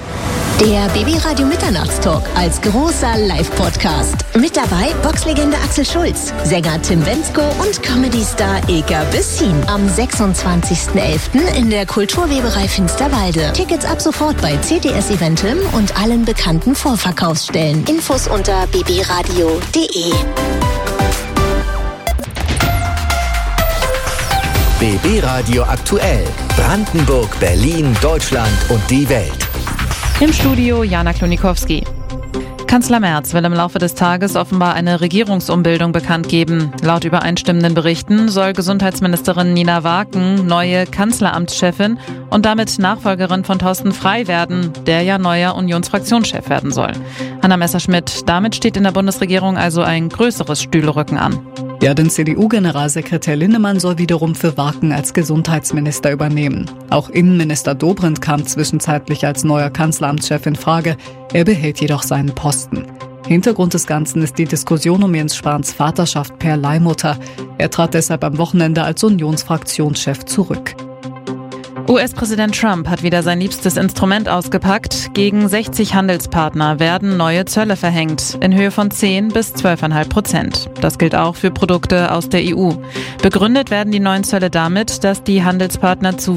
Der Babyradio Mitternachtstalk als großer Live-Podcast. Mit dabei Boxlegende Axel Schulz, Sänger Tim Bendzko und Comedy-Star Ilka Bessin. Am sechsundzwanzigsten elften in der Kulturweberei Finsterwalde. Tickets ab sofort bei C T S Eventim und allen bekannten Vorverkaufsstellen. Infos unter babyradio punkt de. B B Radio aktuell. Brandenburg, Berlin, Deutschland und die Welt. Im Studio Jana Klonikowski. Kanzler Merz will im Laufe des Tages offenbar eine Regierungsumbildung bekannt geben. Laut übereinstimmenden Berichten soll Gesundheitsministerin Nina Waken neue Kanzleramtschefin und damit Nachfolgerin von Thorsten Frey werden, der ja neuer Unionsfraktionschef werden soll. Hanna Messerschmidt, damit steht in der Bundesregierung also ein größeres Stühlerücken an. Ja, denn C D U-Generalsekretär Linnemann soll wiederum für Waken als Gesundheitsminister übernehmen. Auch Innenminister Dobrindt kam zwischenzeitlich als neuer Kanzleramtschef in Frage. Er behält jedoch seinen Posten. Hintergrund des Ganzen ist die Diskussion um Jens Spahns Vaterschaft per Leihmutter. Er trat deshalb am Wochenende als Unionsfraktionschef zurück. U S-Präsident Trump hat wieder sein liebstes Instrument ausgepackt. Gegen sechzig Handelspartner werden neue Zölle verhängt, in Höhe von zehn bis zwölf Komma fünf Prozent. Das gilt auch für Produkte aus der E U. Begründet werden die neuen Zölle damit, dass die Handelspartner zu